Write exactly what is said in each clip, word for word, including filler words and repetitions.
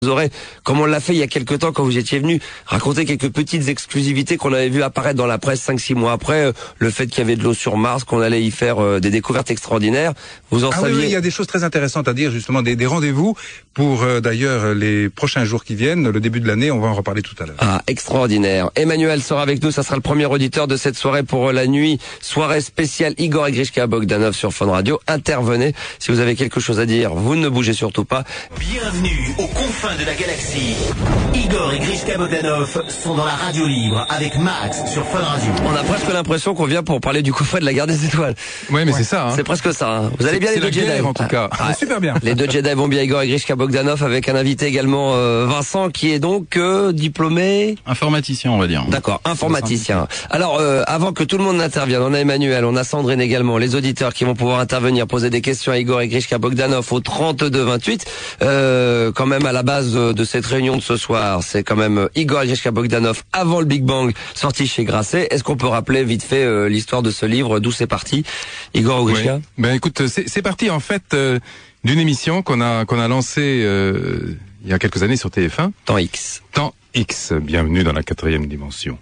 Vous aurez, comme on l'a fait il y a quelques temps quand vous étiez venu, raconter quelques petites exclusivités qu'on avait vu apparaître dans la presse cinq six mois après, euh, le fait qu'il y avait de l'eau sur Mars, qu'on allait y faire euh, des découvertes extraordinaires. Vous en ah saviez? Oui, oui, il y a des choses très intéressantes à dire, justement, des, des rendez-vous pour euh, d'ailleurs les prochains jours qui viennent, le début de l'année, on va en reparler tout à l'heure. Ah, extraordinaire. Emmanuel sera avec nous, ça sera le premier auditeur de cette soirée pour la nuit, soirée spéciale Igor et Grishka Bogdanov sur Fun Radio. Intervenez, si vous avez quelque chose à dire, vous ne bougez surtout pas. Bienvenue aux confins de la galaxie. Igor et Grishka Bogdanov sont dans la radio libre avec Max sur Fun Radio. On a presque l'impression qu'on vient pour parler du coffret de la guerre des étoiles. Ouais, mais ouais. c'est ça. Hein. C'est presque ça. Hein. Vous allez bien les deux Jedi guerre, en tout cas. Ah, super bien. Les deux Jedi vont bien, Igor et Grishka Bogdanov, avec un invité également, euh, Vincent, qui est donc euh, diplômé informaticien, on va dire. D'accord, informaticien. Alors, euh, avant que tout le monde n'intervienne, on a Emmanuel, on a Sandrine également, les auditeurs qui vont pouvoir intervenir, poser des questions à Igor et Grishka Bogdanov au trente-deux vingt-huit. Euh, quand même à la base de, de cette réunion de ce soir, c'est quand même Igor et Grishka Bogdanov avant le Big Bang, sorti chez Grasset. Est-ce qu'on peut rappeler vite fait euh, l'histoire de ce livre, d'où c'est parti, Igor ou Grishka? Oui. Ben écoute, c'est, c'est parti en fait euh, d'une émission qu'on a qu'on a lancée euh, il y a quelques années sur T F un. Temps X. Temps X, bienvenue dans la quatrième dimension.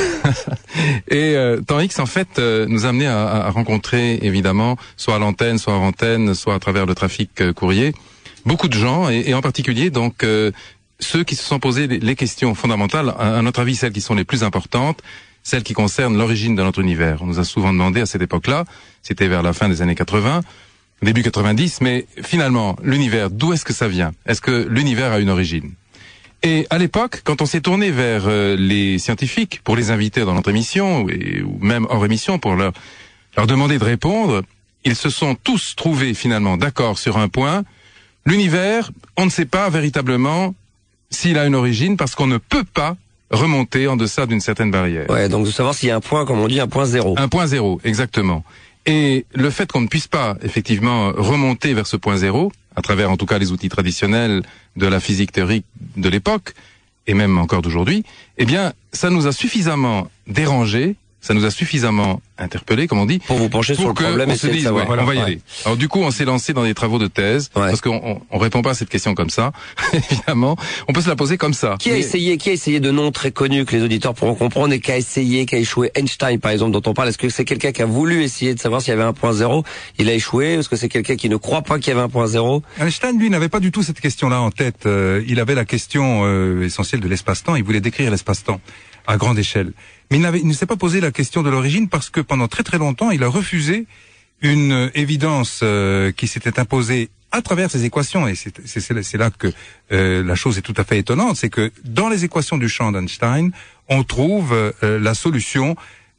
Et euh, Temps X, en fait, euh, nous a amené à, à rencontrer, évidemment, soit à l'antenne, soit hors antenne, soit à travers le trafic euh, courrier, beaucoup de gens, et, et en particulier, donc, euh, ceux qui se sont posés les, les questions fondamentales, à, à notre avis, celles qui sont les plus importantes, celles qui concernent l'origine de notre univers. On nous a souvent demandé à cette époque-là, c'était vers la fin des années quatre-vingts, début quatre-vingt-dix, mais finalement, l'univers, d'où est-ce que ça vient? Est-ce que l'univers a une origine? Et à l'époque, quand on s'est tourné vers euh, les scientifiques pour les inviter dans notre émission, et, ou même hors émission pour leur, leur demander de répondre, ils se sont tous trouvés finalement d'accord sur un point. L'univers, on ne sait pas véritablement s'il a une origine parce qu'on ne peut pas remonter en deçà d'une certaine barrière. Ouais, donc de savoir s'il y a un point, comme on dit, un point zéro. Un point zéro, exactement. Et le fait qu'on ne puisse pas, effectivement, remonter vers ce point zéro, à travers en tout cas les outils traditionnels de la physique théorique de l'époque, et même encore d'aujourd'hui, eh bien, ça nous a suffisamment dérangé, ça nous a suffisamment interpellé, comme on dit, pour vous pencher pour sur le problème on et se essayer de dise, savoir. ouais, Voilà. on va y Ouais. aller. Alors du coup, on s'est lancé dans des travaux de thèse, Ouais. parce qu'on on, on répond pas à cette question comme ça, évidemment. On peut se la poser comme ça. Qui a Mais- essayé, qui a essayé de noms très connus que les auditeurs pourront comprendre et qui a essayé, qui a échoué? Einstein, par exemple, dont on parle. Est-ce que c'est quelqu'un qui a voulu essayer de savoir s'il y avait un point zéro? Il a échoué. Est-ce que c'est quelqu'un qui ne croit pas qu'il y avait un point zéro? Einstein, lui, n'avait pas du tout cette question-là en tête. Euh, il avait la question euh, essentielle de l'espace-temps. Il voulait décrire l'espace-temps à grande échelle. Mais il, n'avait, il ne s'est pas posé la question de l'origine parce que pendant très très longtemps, il a refusé une euh, évidence euh, qui s'était imposée à travers ses équations. Et c'est, c'est, c'est, c'est là que euh, la chose est tout à fait étonnante. C'est que dans les équations du champ d'Einstein, on trouve euh, la solution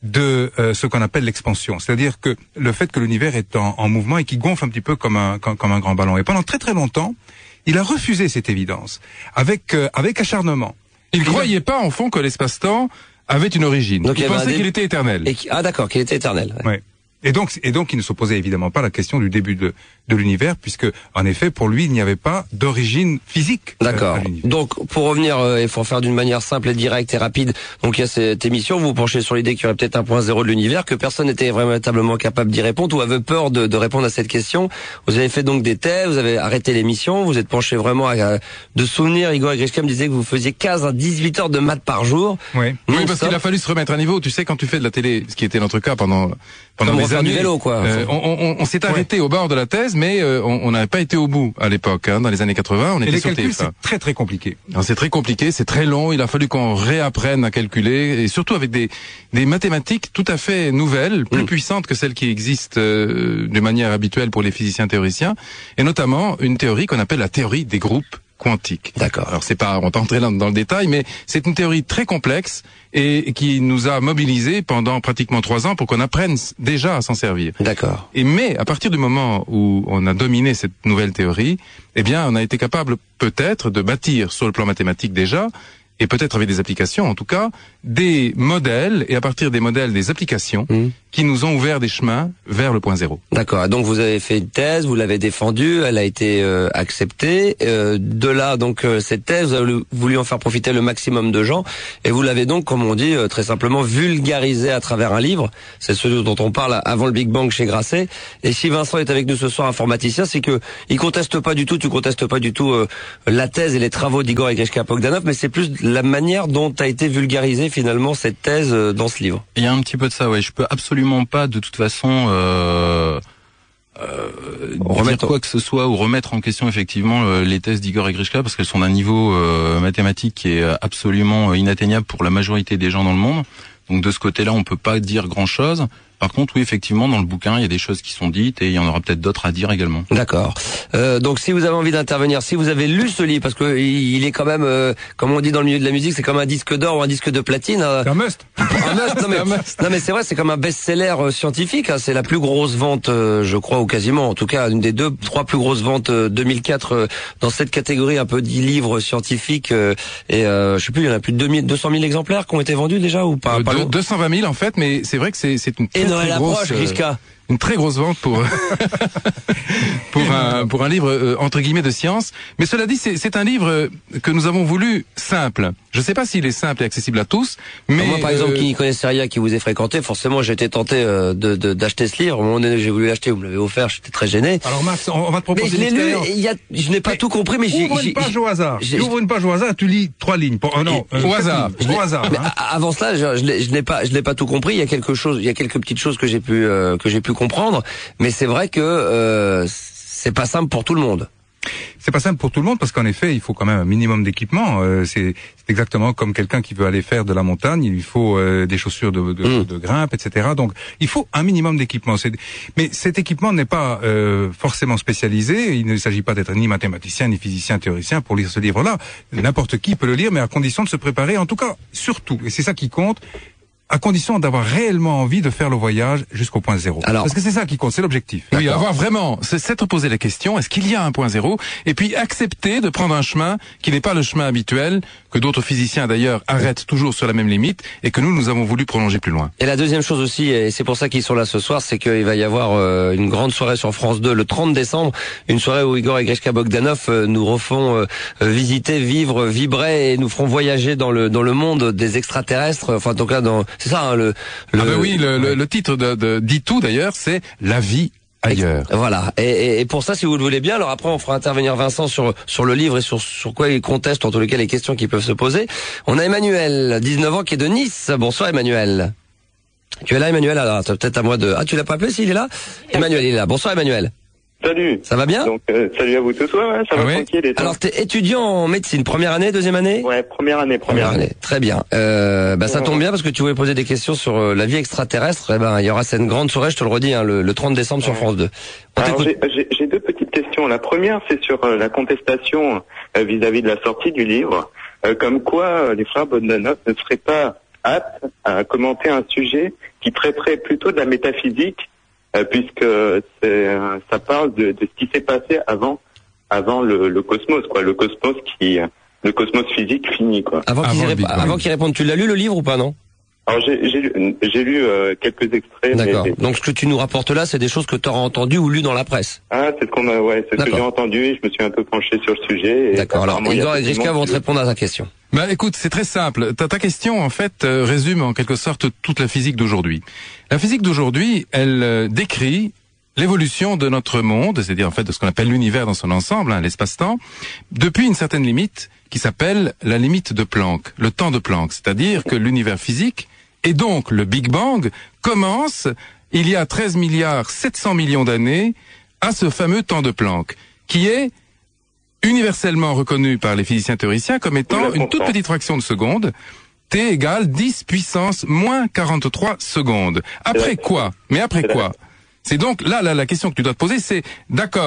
de euh, ce qu'on appelle l'expansion. C'est-à-dire que le fait que l'univers est en, en mouvement et qui gonfle un petit peu comme un, comme, comme un grand ballon. Et pendant très très longtemps, il a refusé cette évidence avec, euh, avec acharnement. Il ne croyait pas, en fond, que l'espace-temps avait une origine. Donc, il y il avait un pensait dé- qu'il était éternel. Et qui... Ah d'accord, qu'il était éternel. Ouais. Ouais. Et donc, et donc, il ne se posait évidemment pas la question du début de, de l'univers, puisque, en effet, pour lui, il n'y avait pas d'origine physique. euh, D'accord. à l'univers. Donc, pour revenir, euh, et pour faire d'une manière simple et directe et rapide, donc il y a cette émission, vous vous penchez sur l'idée qu'il y aurait peut-être un point zéro de l'univers, que personne n'était véritablement capable d'y répondre ou avait peur de, de répondre à cette question. Vous avez fait donc des thèses, vous avez arrêté l'émission, vous êtes penché vraiment à, à de souvenirs. Igor et Grishka me disaient que vous faisiez quinze à dix-huit heures de maths par jour. Ouais. Oui, Non, parce ça, qu'il a fallu se remettre à niveau. Tu sais, quand tu fais de la télé, ce qui était notre cas pendant pendant Comme des refaire du années, vélo, quoi. euh, on, on, on s'est arrêté au bord de la thèse, mais euh, on on n'avait pas été au bout à l'époque. Hein, dans les années quatre-vingts, on Et était les sur calculs, T F un. c'est très très compliqué. Alors, c'est très compliqué, c'est très long. Il a fallu qu'on réapprenne à calculer, et surtout avec des des mathématiques tout à fait nouvelles, plus Mm. puissantes que celles qui existent euh, de manière habituelle pour les physiciens théoriciens, et notamment une théorie qu'on appelle la théorie des groupes quantique. D'accord. Alors c'est pas, on va pas entrer dans, dans le détail, mais c'est une théorie très complexe et qui nous a mobilisés pendant pratiquement trois ans pour qu'on apprenne déjà à s'en servir. D'accord. Et mais à partir du moment où on a dominé cette nouvelle théorie, eh bien on a été capable peut-être de bâtir sur le plan mathématique déjà et peut-être avec des applications en tout cas, des modèles, et à partir des modèles, des applications, mmh. qui nous ont ouvert des chemins vers le point zéro. D'accord, donc vous avez fait une thèse, vous l'avez défendue, elle a été euh, acceptée. Euh, de là, donc, euh, cette thèse, vous avez voulu en faire profiter le maximum de gens, et vous l'avez donc, comme on dit, euh, très simplement vulgarisé à travers un livre. C'est celui dont on parle avant le Big Bang chez Grasset. Et si Vincent est avec nous ce soir, informaticien, c'est que il conteste pas du tout, tu contestes pas du tout euh, la thèse et les travaux d'Igor et Grishka Bogdanov, mais c'est plus la manière dont a été vulgarisée finalement cette thèse euh, dans ce livre. Il y a un petit peu de ça, ouais. Je peux absolument pas, de toute façon, euh, euh, dire quoi que ce soit ou remettre en question effectivement euh, les thèses d'Igor et Grishka, parce qu'elles sont d'un niveau euh, mathématique qui est absolument inatteignable pour la majorité des gens dans le monde. Donc de ce côté-là, on peut pas dire grand-chose. Par contre, oui, effectivement, dans le bouquin, il y a des choses qui sont dites et il y en aura peut-être d'autres à dire également. D'accord. Euh, donc, si vous avez envie d'intervenir, si vous avez lu ce livre, parce que il est quand même, euh, comme on dit dans le milieu de la musique, c'est comme un disque d'or ou un disque de platine. Hein. C'est un must. Un must. Non mais, non, mais c'est vrai, c'est comme un best-seller euh, scientifique. Hein. C'est la plus grosse vente, euh, je crois, ou quasiment, en tout cas, une des deux, trois plus grosses ventes euh, deux mille quatre euh, dans cette catégorie un peu dix livres scientifiques. Euh, et euh, je sais plus, il y en a plus de deux mille, deux cent mille exemplaires qui ont été vendus déjà ou pas, euh, pas de, deux cent vingt mille en fait, mais c'est vrai que c'est c'est une très, Noël très grosse, approche, Grishka. Une très grosse vente pour pour un pour un livre euh, entre guillemets de science. Mais cela dit, c'est c'est un livre que nous avons voulu simple. Je ne sais pas s'il est simple et accessible à tous, mais moi, par exemple, euh, qui n'y connaissait rien, qui vous ai fréquenté, forcément, j'ai été tenté euh, de de- d'acheter ce livre. À un moment donné, j'ai voulu l'acheter, vous me l'avez offert, j'étais très gêné. Alors Max, on, on va te Mais proposer je l'ai une lu, expérience. et il y a, je n'ai pas Mais tout compris, mais j'ai, Ouvre j'ai- une page j'ai- au hasard. j'ai- Tu ouvres une page au hasard, tu lis trois lignes. Pour, euh, non, euh, Au sept hasard. lignes. Au hasard. Mais hein. a- avant cela, je, je l'ai- je n'ai pas, je n'ai pas tout compris. Il y a quelque chose, il y a quelques petites choses que j'ai pu, euh, que j'ai pu comprendre. Mais c'est vrai que euh, c'est pas simple pour tout le monde. C'est pas simple pour tout le monde parce qu'en effet, il faut quand même un minimum d'équipement. Euh, c'est c'est exactement comme quelqu'un qui veut aller faire de la montagne, il lui faut euh, des chaussures de, de, Mm. de grimpe, et cetera. Donc, il faut un minimum d'équipement. C'est- Mais cet équipement n'est pas euh, forcément spécialisé. Il ne s'agit pas d'être ni mathématicien, ni physicien, théoricien pour lire ce livre-là. N'importe qui peut le lire, mais à condition de se préparer. En tout cas, surtout, et c'est ça qui compte, à condition d'avoir réellement envie de faire le voyage jusqu'au point zéro. Alors- Parce que c'est ça qui compte, c'est l'objectif. oui, avoir vraiment, c'est s'être posé la question, est-ce qu'il y a un point zéro, et puis accepter de prendre un chemin qui n'est pas le chemin habituel, que d'autres physiciens d'ailleurs arrêtent toujours sur la même limite, et que nous, nous avons voulu prolonger plus loin. Et la deuxième chose aussi, et c'est pour ça qu'ils sont là ce soir, c'est qu'il va y avoir euh, une grande soirée sur France deux le trente décembre, une soirée où Igor et Grishka Bogdanov euh, nous refont euh, visiter, vivre, vibrer et nous feront voyager dans le dans le monde des extraterrestres. Enfin, en tout cas, dans c'est ça hein, le, le. Ah ben oui, le, le, le titre de, de dit tout d'ailleurs, c'est La vie ailleurs. Voilà. Et, et, et pour ça, si vous le voulez bien, alors après, on fera intervenir Vincent sur sur le livre et sur sur quoi il conteste, en tous les cas, les questions qui peuvent se poser. On a Emmanuel, dix-neuf ans, qui est de Nice. Bonsoir, Emmanuel. Tu es là, Emmanuel? Alors, c'est peut-être à moi de. Ah, tu l'as pas appelé? S'il est là. Emmanuel, il est là. Bonsoir, Emmanuel. Salut. Ça va bien? Donc euh, salut à vous tous. Ouais, ouais, ça Ah va oui. tranquille. Et toi? Alors, t'es étudiant en médecine, première année, deuxième année? Ouais, première année, première année. Très bien. Euh, bah, ça tombe bien parce que tu voulais poser des questions sur euh, la vie extraterrestre. Eh ben, il y aura cette grande soirée, je te le redis, hein, le, le trente décembre sur Ouais. France deux. On Alors t'écoute. j'ai- j'ai j'ai deux petites questions. La première, c'est sur euh, la contestation euh, vis-à-vis de la sortie du livre, euh, comme quoi euh, les frères Bogdanov ne seraient pas aptes à commenter un sujet qui traiterait plutôt de la métaphysique, euh, puisque c'est, euh, ça parle de, de ce qui s'est passé avant, avant le, le cosmos, quoi, le cosmos qui, euh, le cosmos physique fini, quoi. Avant qu'il Avant le répo- Big Bang. avant qu'il réponde, tu l'as lu le livre ou pas, non? Alors j'ai j'ai lu, j'ai lu euh, quelques extraits. mais- D'accord. Donc ce que tu nous rapportes là, c'est des choses que tu auras entendues ou lues dans la presse. Ah, c'est ce qu'on a, ouais, c'est ce que D'accord. j'ai entendu et je me suis un peu penché sur le sujet. et D'accord. Alors, apparemment, il y a Igor et tout le Grishka monde vont te qui- répondre à ta question. Ben écoute, c'est très simple. Ta, ta question, en fait, euh, résume en quelque sorte toute la physique d'aujourd'hui. La physique d'aujourd'hui, elle euh, décrit l'évolution de notre monde, c'est-à-dire en fait de ce qu'on appelle l'univers dans son ensemble, hein, l'espace-temps, depuis une certaine limite qui s'appelle la limite de Planck, le temps de Planck. C'est-à-dire que l'univers physique, et donc le Big Bang, commence il y a treize milliards sept cents millions d'années à ce fameux temps de Planck, qui est universellement reconnu par les physiciens théoriciens comme étant Oui, je une toute comprends. petite fraction de seconde, t égale dix puissance moins quarante-trois secondes. Après Ouais. quoi Mais après C'est quoi C'est donc là, là, la question que tu dois te poser, c'est, d'accord,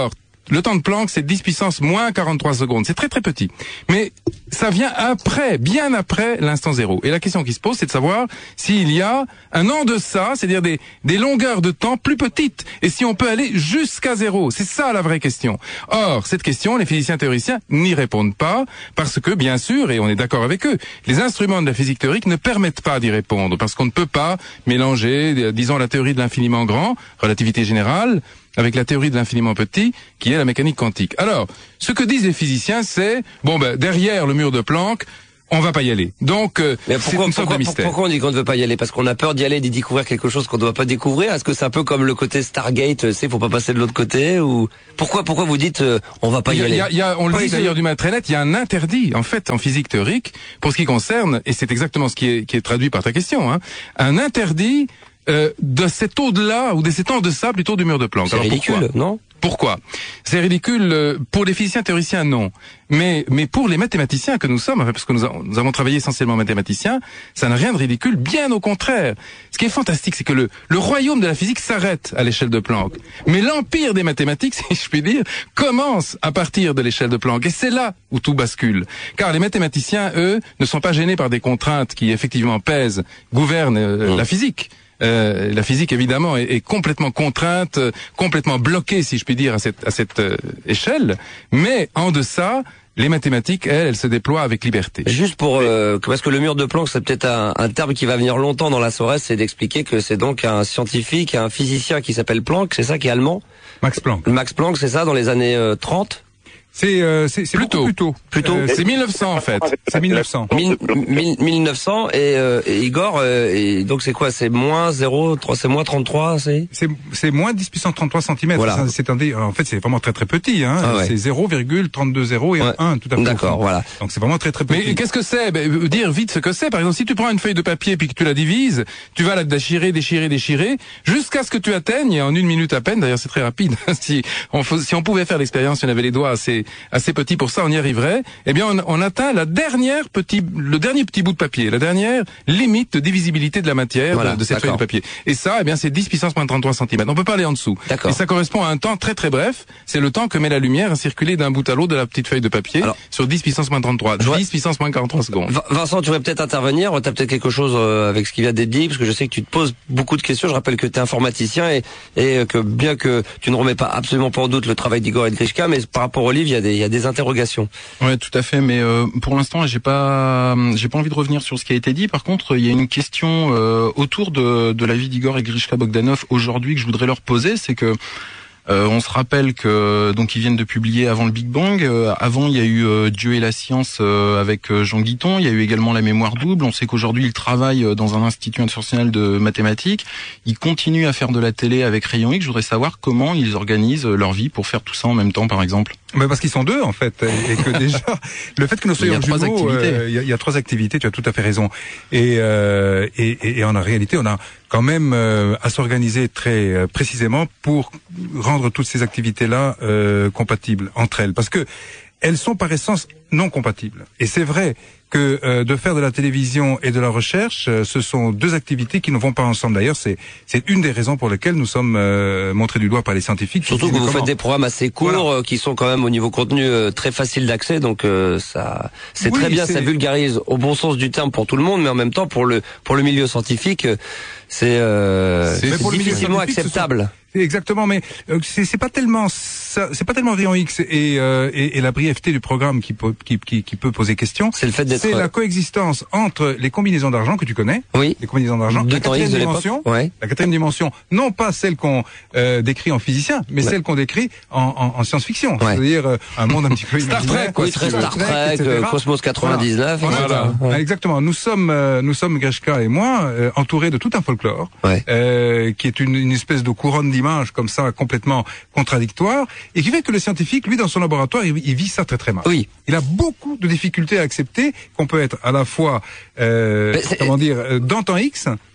le temps de Planck, c'est dix puissance moins quarante-trois secondes. C'est très très petit. Mais ça vient après, bien après l'instant zéro. Et la question qui se pose, c'est de savoir s'il y a un en deçà, c'est-à-dire des, des longueurs de temps plus petites, et si on peut aller jusqu'à zéro. C'est ça la vraie question. Or, cette question, les physiciens théoriciens n'y répondent pas, parce que, bien sûr, et on est d'accord avec eux, les instruments de la physique théorique ne permettent pas d'y répondre, parce qu'on ne peut pas mélanger, disons, la théorie de l'infiniment grand, relativité générale, avec la théorie de l'infiniment petit, qui est la mécanique quantique. Alors, ce que disent les physiciens, c'est, bon ben, derrière le mur de Planck, on va pas y aller. Donc, euh, mais pourquoi, c'est une sorte pourquoi, de mystère. Pourquoi on dit qu'on ne veut pas y aller? Parce qu'on a peur d'y aller, d'y découvrir quelque chose qu'on ne doit pas découvrir? Est-ce que c'est un peu comme le côté Stargate, c'est, faut pas passer de l'autre côté? Ou pourquoi, pourquoi vous dites, euh, on va pas y, y a, aller? Y a, y a, on le oui, dit d'ailleurs d'une manière très nette, il y a un interdit, en fait, en physique théorique, pour ce qui concerne, et c'est exactement ce qui est, qui est traduit par ta question, hein, un interdit euh, de cet au-delà, ou de cet en deçà, plutôt du mur de Planck. C'est Alors, ridicule, pourquoi non? Pourquoi? C'est ridicule pour les physiciens théoriciens, non. Mais mais pour les mathématiciens que nous sommes, parce que nous, a, nous avons travaillé essentiellement mathématiciens, ça n'a rien de ridicule, bien au contraire. Ce qui est fantastique, c'est que le, le royaume de la physique s'arrête à l'échelle de Planck. Mais l'empire des mathématiques, si je puis dire, commence à partir de l'échelle de Planck. Et c'est là où tout bascule. Car les mathématiciens, eux, ne sont pas gênés par des contraintes qui effectivement pèsent, gouvernent euh, mmh. la physique. Euh, la physique évidemment est, est complètement contrainte, euh, complètement bloquée, si je puis dire, à cette, à cette euh, échelle. Mais en deçà, les mathématiques, elles, elles se déploient avec liberté. Juste pour euh, parce que le mur de Planck, c'est peut-être un, un terme qui va venir longtemps dans la soirée, c'est d'expliquer que c'est donc un scientifique, un physicien qui s'appelle Planck, c'est ça, qui est allemand. Max Planck. Max Planck, c'est ça, dans les années euh, trente. C'est euh, c'est c'est plutôt plus tôt. Plutôt. Euh, c'est mille neuf cents en fait. C'est mille neuf cents. mille neuf cents et, euh, et Igor euh, et donc c'est quoi? C'est moins zéro, c'est moins trente-trois, c'est C'est c'est moins dix puissance trente-trois centimètres. Voilà. C'est en fait c'est vraiment très très petit hein. Ah ouais. C'est zéro virgule trente-deux zéro et ouais. un tout à fait. D'accord, voilà. Donc c'est vraiment très très petit. Mais qu'est-ce que c'est? Ben, dire vite ce que c'est. Par exemple, si tu prends une feuille de papier puis que tu la divises, tu vas la déchirer, déchirer, déchirer jusqu'à ce que tu atteignes, et en une minute à peine, d'ailleurs c'est très rapide. si on si on pouvait faire l'expérience, si on avait les doigts assez assez petits pour ça, on y arriverait. Eh bien, on, on atteint la dernière petit, le dernier petit bout de papier, la dernière limite de divisibilité de la matière voilà, de, de cette feuille de papier. Et ça, eh bien, c'est dix puissance moins trente-trois centimètres. On peut pas aller en dessous. Et ça correspond à un temps très très bref. C'est le temps que met la lumière à circuler d'un bout à l'autre de la petite feuille de papier. Alors, sur dix puissance moins trente-trois. dix vois... puissance moins quarante-trois secondes. Vincent, tu voudrais peut-être intervenir. T'as peut-être quelque chose avec ce qui vient d'être dit, parce que je sais que tu te poses beaucoup de questions. Je rappelle que tu es informaticien et, et que bien que tu ne remets pas absolument pas en doute le travail d'Igor et de Grishka, mais par rapport au livre, il y a des, il y a des interrogations. Ouais, tout à fait. Mais euh, pour l'instant, j'ai pas, j'ai pas envie de revenir sur ce qui a été dit. Par contre, il y a une question euh, autour de, de la vie d'Igor et Grishka Bogdanov aujourd'hui que je voudrais leur poser, c'est que Euh, on se rappelle que donc ils viennent de publier avant le Big Bang. Euh, avant, il y a eu euh, Dieu et la science euh, avec euh, Jean Guiton. Il y a eu également la mémoire double. On sait qu'aujourd'hui, ils travaillent dans un institut international de mathématiques. Ils continuent à faire de la télé avec Rayon X. Je voudrais savoir comment ils organisent leur vie pour faire tout ça en même temps, par exemple. Mais parce qu'ils sont deux en fait, et que déjà le fait que nous soyons jumeaux, il euh, y, a, il y a trois activités. Tu as tout à fait raison. Et euh, et, et, et en réalité, on a quand même euh, à s'organiser très euh, précisément pour rendre toutes ces activités-là euh, compatibles entre elles, parce que elles sont par essence non compatibles. Et c'est vrai que euh, de faire de la télévision et de la recherche, euh, ce sont deux activités qui ne vont pas ensemble. D'ailleurs, c'est c'est une des raisons pour lesquelles nous sommes euh, montrés du doigt par les scientifiques. Surtout que vous comment... faites des programmes assez courts, voilà. euh, qui sont quand même au niveau contenu euh, très faciles d'accès. Donc euh, ça, c'est oui, très bien, ça vulgarise au bon sens du terme pour tout le monde, mais en même temps pour le pour le milieu scientifique, c'est euh, c'est difficilement acceptable. Exactement, mais euh, c'est, c'est pas tellement ça, c'est pas tellement Rayon X et, euh, et, et la brièveté du programme qui peut qui, qui, qui peut poser question. C'est le fait d'être. C'est la coexistence entre les combinaisons d'argent que tu connais. Oui. Les combinaisons d'argent. De la quatrième de dimension. Ouais. La quatrième dimension, non pas celle qu'on euh, décrit en physicien, mais ouais. celle qu'on décrit en, en, en science-fiction. Ouais. C'est-à-dire euh, un monde un petit peu Star Trek, quoi, oui, très Star Trek, Trek Cosmos quatre-vingt-dix-neuf. Voilà. Voilà. Ouais. Exactement. Nous sommes euh, nous sommes Grishka et moi euh, entourés de tout un folklore, ouais. euh, qui est une, une espèce de couronne d'images comme ça, complètement contradictoire, et qui fait que le scientifique, lui, dans son laboratoire, il, il vit ça très très mal. Oui. Il a beaucoup de difficultés à accepter qu'on peut être à la fois, euh, comment dire, dans temps X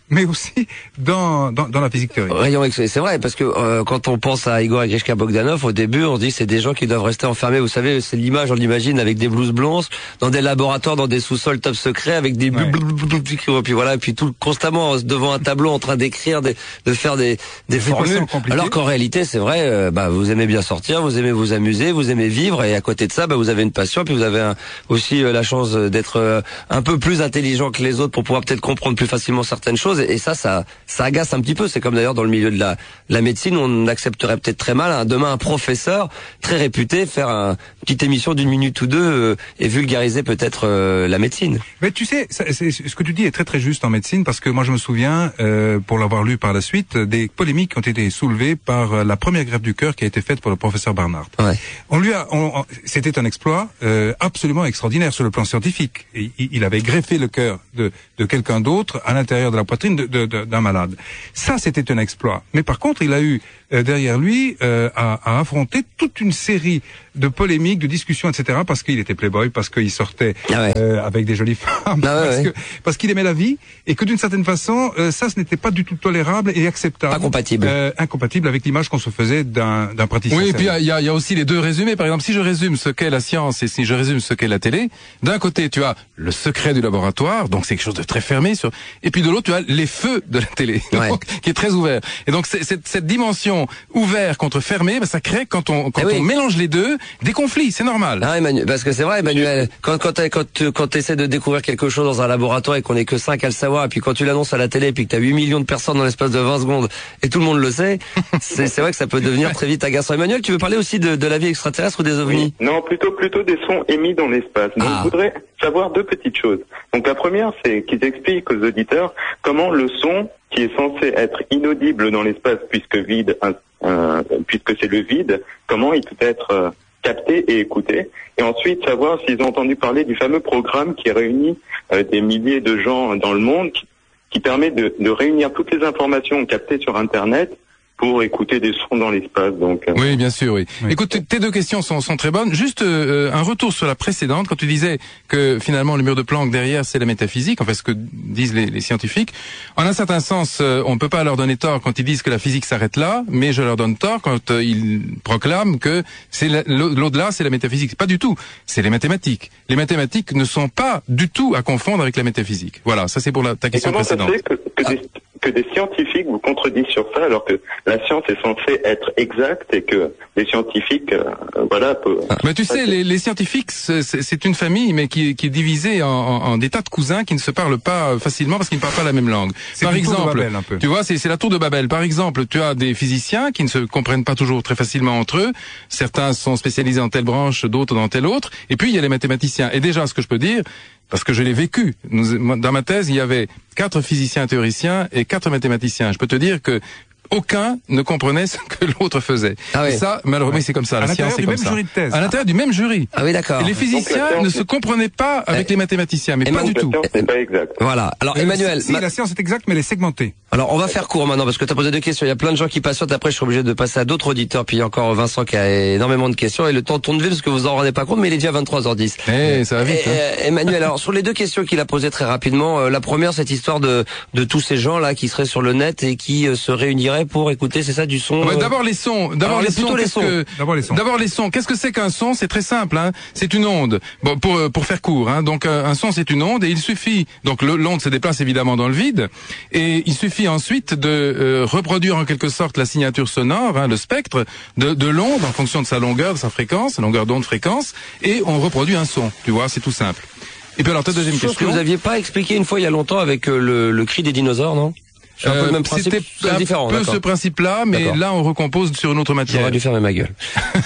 mais aussi dans, dans, dans la physique théorique. Rayon X, c'est vrai, parce que euh, quand on pense à Igor et Grishka Bogdanov, au début, on se dit c'est des gens qui doivent rester enfermés. Vous savez, c'est l'image, on l'imagine, avec des blouses blanches, dans des laboratoires, dans des sous-sols top secrets, avec des ouais. puis voilà, et puis tout constamment devant un tableau en train d'écrire, des, de faire des, des, des formules. Alors qu'en réalité, c'est vrai, euh, bah vous aimez bien sortir, vous aimez vous amuser, vous aimez vivre, et à côté de ça, bah vous avez une passion, puis vous avez un, aussi euh, la chance d'être euh, un peu plus intelligent que les autres pour pouvoir peut-être comprendre plus facilement certaines choses. Et, et ça, ça, ça agace un petit peu. C'est comme d'ailleurs dans le milieu de la, la médecine, on accepterait peut-être très mal hein, demain un professeur très réputé faire un, une petite émission d'une minute ou deux euh, et vulgariser peut-être euh, la médecine. Mais tu sais, ça, c'est, ce que tu dis est très très juste en médecine, parce que moi je me souviens, euh, pour l'avoir lu par la suite, des polémiques qui ont été soulevées par la première greffe du cœur qui a été faite pour le professeur Barnard. Ouais. On lui a, on, on, c'était un exploit euh, absolument extraordinaire sur le plan scientifique. Il, il avait greffé le cœur de, de quelqu'un d'autre à l'intérieur de la poitrine de, de, de, d'un malade. Ça, c'était un exploit. Mais par contre, il a eu euh, derrière lui euh, à, à affronter toute une série de polémiques, de discussions, et cetera. Parce qu'il était playboy, parce qu'il sortait ah ouais. euh, avec des jolies femmes, ah ouais, parce, ouais. que, parce qu'il aimait la vie, et que d'une certaine façon, euh, ça, ce n'était pas du tout tolérable et acceptable. Incompatible. Euh, incompatible avec l'image qu'on se faisait d'un, d'un praticien. Oui, et puis il y a, y a aussi les deux résumés. Par exemple, si je résume ce qu'est la science et si je résume ce qu'est la télé, d'un côté, tu as le secret du laboratoire, donc c'est quelque chose de très fermé, sur, et puis de l'autre, tu as les feux de la télé, ouais. donc, qui est très ouvert. Et donc, c'est, cette, cette dimension ouvert contre fermé, ben, ça crée, quand on, quand eh on oui. mélange les deux, des conflits, c'est normal. Ah, Emmanuel, parce que c'est vrai, Emmanuel, quand, quand, quand, quand, quand tu essaies de découvrir quelque chose dans un laboratoire et qu'on est que cinq à le savoir, et puis quand tu l'annonces à la télé, et puis que tu as huit millions de personnes dans l'espace de vingt secondes, et tout le monde le sait, c'est, c'est vrai que ça peut devenir très vite agaçant. Emmanuel, tu veux parler aussi de, de la vie extraterrestre ou des ovnis? Oui. Non, plutôt, plutôt des sons émis dans l'espace. Donc, ah. je voudrais savoir deux petites choses. Donc, la première, c'est qu'ils expliquent aux auditeurs comment le son, qui est censé être inaudible dans l'espace puisque vide, euh, puisque c'est le vide, comment il peut être euh, capté et écouté. Et ensuite, savoir s'ils ont entendu parler du fameux programme qui réunit euh, des milliers de gens dans le monde, qui, qui permet de, de réunir toutes les informations captées sur Internet pour écouter des sons dans l'espace. Donc euh... oui, bien sûr, oui. oui. Écoute, tes deux questions sont, sont très bonnes. Juste euh, un retour sur la précédente, quand tu disais que finalement le mur de Planck derrière c'est la métaphysique, en fait ce que disent les, les scientifiques. En un certain sens, euh, on ne peut pas leur donner tort quand ils disent que la physique s'arrête là, mais je leur donne tort quand euh, ils proclament que c'est la, l'au-delà, c'est la métaphysique. Pas du tout. C'est les mathématiques. Les mathématiques ne sont pas du tout à confondre avec la métaphysique. Voilà, ça c'est pour la, ta question précédente. Ça fait que, que ah. des... que des scientifiques vous contredisent sur ça, alors que la science est censée être exacte et que les scientifiques, euh, voilà, peuvent... Mais tu sais, les, les scientifiques, c'est, c'est une famille, mais qui, qui est divisée en, en, en des tas de cousins qui ne se parlent pas facilement parce qu'ils ne parlent pas la même langue. C'est Par exemple, Babel, un peu. tu vois, c'est, c'est la tour de Babel. Par exemple, tu as des physiciens qui ne se comprennent pas toujours très facilement entre eux. Certains sont spécialisés dans telle branche, d'autres dans telle autre. Et puis il y a les mathématiciens. Et déjà, ce que je peux dire, parce que je l'ai vécu. Nous, dans ma thèse, il y avait quatre physiciens théoriciens et quatre mathématiciens. Je peux te dire que aucun ne comprenait ce que l'autre faisait. Ah oui. Et ça, malheureusement, ouais. c'est comme ça. À la science, c'est comme ça. À l'intérieur du même jury de thèse. À l'intérieur du même jury. Ah oui, d'accord. Et les physiciens Donc, ne se comprenaient pas avec eh. les mathématiciens, mais Et pas Donc, du tout. la science n'est pas exacte. Voilà. Alors, Euh, Emmanuel. Si, ma... la science est exacte, mais elle est segmentée. Alors, on va faire court maintenant parce que tu as posé deux questions. Il y a plein de gens qui patientent. Après, je suis obligé de passer à d'autres auditeurs. Puis il y a encore Vincent qui a énormément de questions. Et le temps tourne vite parce que vous en rendez pas compte, mais il est déjà vingt-trois heures dix. Eh, ça va vite. Et, hein. euh, Emmanuel, alors sur les deux questions qu'il a posées très rapidement, euh, la première, cette histoire de de tous ces gens là qui seraient sur le net et qui euh, se réuniraient pour écouter, c'est ça, du son. Ah bah, euh... d'abord les sons. D'abord Alors, les plutôt sons. les Qu'est-ce sons. que... D'abord les sons. D'abord les sons. Qu'est-ce que c'est qu'un son? C'est très simple. Hein. C'est une onde. Bon, pour pour faire court. Hein. Donc un son, c'est une onde et il suffit. Donc le, l'onde se déplace évidemment dans le vide et il suffit ensuite de euh, reproduire en quelque sorte la signature sonore, hein, le spectre de, de l'onde en fonction de sa longueur, de sa fréquence, longueur d'onde, fréquence, et on reproduit un son. Tu vois, c'est tout simple. Et puis alors ta deuxième Chose question. que vous aviez pas expliqué une fois il y a longtemps avec euh, le, le cri des dinosaures, non? C'est un peu le même principe. C'était c'est un différent, peu d'accord. ce principe-là, mais D'accord. là on recompose sur une autre matière. J'aurais dû fermer ma gueule.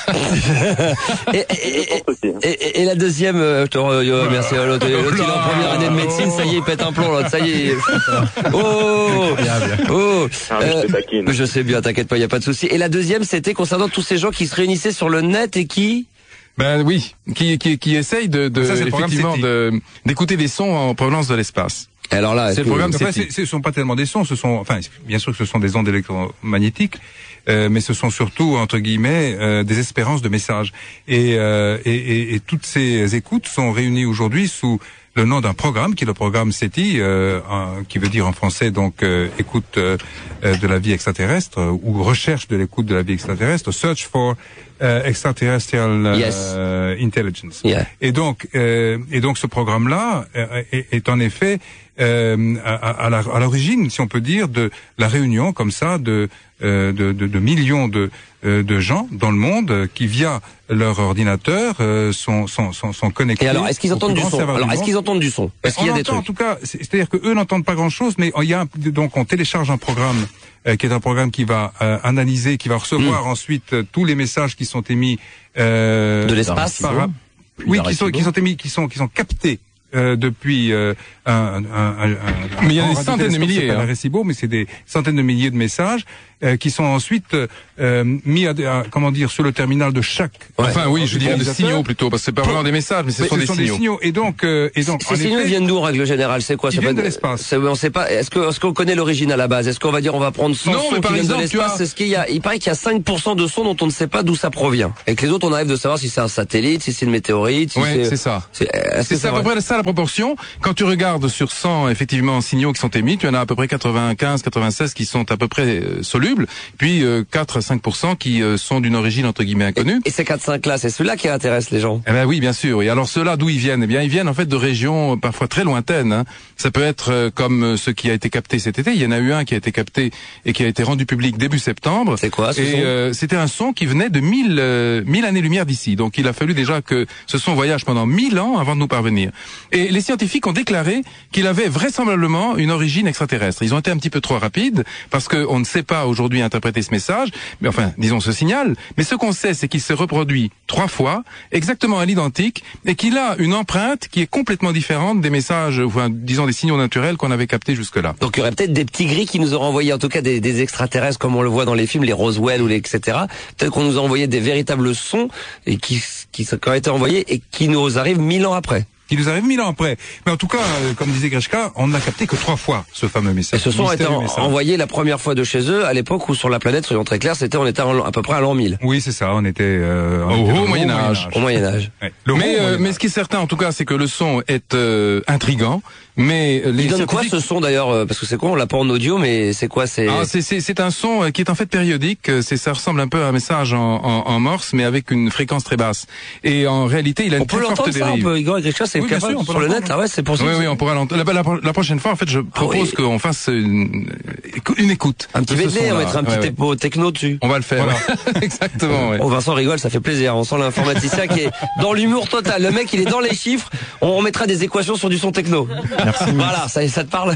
et, et, et, et, et, et la deuxième, euh, je te re, euh, merci, euh, l'autre, l'autre, il est en première année de médecine, ça y est, il pète un plomb, l'autre, ça y est. Oh, oh, Ah, mais je te taquine. je sais bien, t'inquiète pas, il y a pas de souci. Et la deuxième, c'était concernant tous ces gens qui se réunissaient sur le net et qui... Ben oui, qui qui qui essaye de, de Ça, c'est le programme effectivement SETI. de d'écouter des sons en provenance de l'espace. Et alors là, C'est le que- programme Enfin, SETI. c'est- ce ne sont pas tellement des sons, ce sont, enfin, bien sûr que ce sont des ondes électromagnétiques, euh, mais ce sont surtout, entre guillemets, euh, des espérances de messages. Et, euh, et, et, et toutes ces écoutes sont réunies aujourd'hui sous le nom d'un programme qui est le programme SETI, euh, un, qui veut dire en français donc euh, écoute euh, de la vie extraterrestre euh, ou recherche de l'écoute de la vie extraterrestre, Search for euh, Extraterrestrial yes. euh, Intelligence. Yeah. Et donc euh, et donc ce programme-là euh, est, est en effet euh, à, à, la, à l'origine, si on peut dire, de la réunion comme ça de euh, de, de, de millions de euh, de gens dans le monde qui via leur ordinateur euh, sont, sont sont sont connectés. Et alors, est-ce qu'ils entendent du son? Alors, est-ce qu'ils entendent du son? Est-ce qu'il y a des trucs? En tout cas, c'est-à-dire que eux n'entendent pas grand-chose, mais il y a donc on télécharge un programme euh, qui est un programme qui va euh, analyser, qui va recevoir mmh. ensuite euh, tous les messages qui sont émis euh, de l'espace. Par, oui, qui sont qui sont émis, qui sont qui sont captés. Euh, depuis euh, un, un, un, un, mais il y a des centaines de milliers, hein. Récibo, mais c'est des centaines de milliers de messages euh, qui sont ensuite euh, mis à, à comment dire sur le terminal de chaque. Ouais. Enfin oui, je dirais des signaux plutôt, parce que c'est pas vraiment des messages, mais ce, mais sont, ce des sont signaux. des signaux. Et donc, euh, et donc, ces signaux effet, viennent d'où en règle générale? C'est quoi? Ils viennent de l'espace. On sait pas. Est-ce que est-ce qu'on connaît l'origine à la base? Est-ce qu'on va dire on va prendre cent sons qui viennent de l'espace? C'est ce qu'il y a. Il paraît qu'il y a cinq pour cent de sons dont on ne sait pas d'où ça provient, et que les autres on arrive de savoir si c'est un satellite, si c'est une météorite. Si ouais, c'est, c'est ça. C'est, c'est, c'est à peu près ça la proportion. Quand tu regardes sur cent effectivement signaux qui sont émis, tu en as à peu près quatre-vingt-quinze, quatre-vingt-seize qui sont à peu près euh, solubles, puis euh, quatre à cinq pour cent qui euh, sont d'une origine entre guillemets inconnue. Et, et ces quatre cinq là, c'est ceux-là qui intéressent les gens. Eh ben oui, bien sûr. Et alors ceux-là, d'où ils viennent? Eh bien, ils viennent en fait de régions euh, parfois très lointaines. Hein. Ça peut être euh, comme euh, ce qui a été capté cet été. Il y en a eu un qui a été capté et qui a été rendu public début septembre. C'est quoi ce Et son euh, c'était un son qui venait de mille euh, mille années-lumière d'ici. Donc il a fallu déjà que ce son voyage pendant mille ans avant de nous parvenir. Et les scientifiques ont déclaré qu'il avait vraisemblablement une origine extraterrestre. Ils ont été un petit peu trop rapides parce qu'on ne sait pas aujourd'hui interpréter ce message, mais enfin, disons ce signal. Mais ce qu'on sait, c'est qu'il s'est reproduit trois fois, exactement à l'identique, et qu'il a une empreinte qui est complètement différente des messages, enfin, disons des signaux naturels qu'on avait captés jusque-là. Donc il y aurait peut-être des petits gris qui nous auraient envoyé, en tout cas des, des extraterrestres comme on le voit dans les films, les Roswell ou les et cetera. Peut-être qu'on nous a envoyé des véritables sons et qui qui, qui ont été envoyés et qui nous arrivent mille ans après. Qui nous arrive mille ans après. Mais en tout cas, euh, comme disait Grishka, on n'a capté que trois fois ce fameux message. Et ce son a été en, envoyé la première fois de chez eux, à l'époque où sur la planète, soyons très clairs, c'était, on était en, à peu près à l'an mille. Oui, c'est ça, on était, euh, on au, était au Moyen-Âge. Au Moyen-Âge. Ouais. Mais, euh, mais ce qui est certain, en tout cas, c'est que le son est euh, intrigant. Mais les il donne quoi ce son d'ailleurs? Parce que c'est quoi? On l'a pas en audio, mais c'est quoi? C'est ah, c'est, c'est, c'est un son qui est en fait périodique. C'est, ça ressemble un peu à un message en, en, en morse, mais avec une fréquence très basse. Et en réalité, il a une on très peut forte l'entendre dérive. Ça, on peut, Igor et Grishka, c'est oui, capable sûr, sur le net. Ah ouais, c'est pour ça. Oui, oui, on pourra l'entendre. La, la, la prochaine fois, en fait, je propose ah oui. qu'on fasse une, une écoute. Un petit medley, on mettra un petit ouais, ouais. techno dessus. On va le faire. Voilà. Exactement. Ouais. Oh, Vincent rigole, ça fait plaisir. On sent l'informaticien qui est dans l'humour total. Le mec, il est dans les chiffres. On mettra des équations sur du son techno. Merci. Voilà, ça, ça te parle.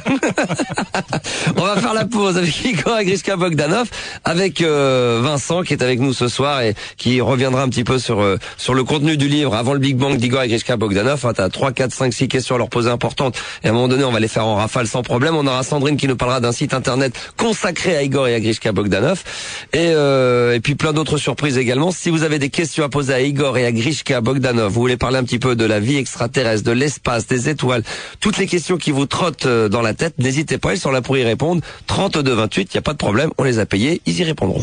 On va faire la pause avec Igor et Grishka Bogdanov, avec euh, Vincent qui est avec nous ce soir et qui reviendra un petit peu sur euh, sur le contenu du livre avant le Big Bang d'Igor et Grishka Bogdanov. Hein, t'as trois, quatre, cinq, six questions à leur poser importantes et à un moment donné on va les faire en rafale sans problème. On aura Sandrine qui nous parlera d'un site internet consacré à Igor et à Grishka Bogdanov et euh, et puis plein d'autres surprises également. Si vous avez des questions à poser à Igor et à Grishka Bogdanov, vous voulez parler un petit peu de la vie extraterrestre, de l'espace, des étoiles, toutes les questions qui vous trottent dans la tête, n'hésitez pas, ils sont là pour y répondre. trente-deux vingt-huit, il n'y a pas de problème, on les a payés, ils y répondront.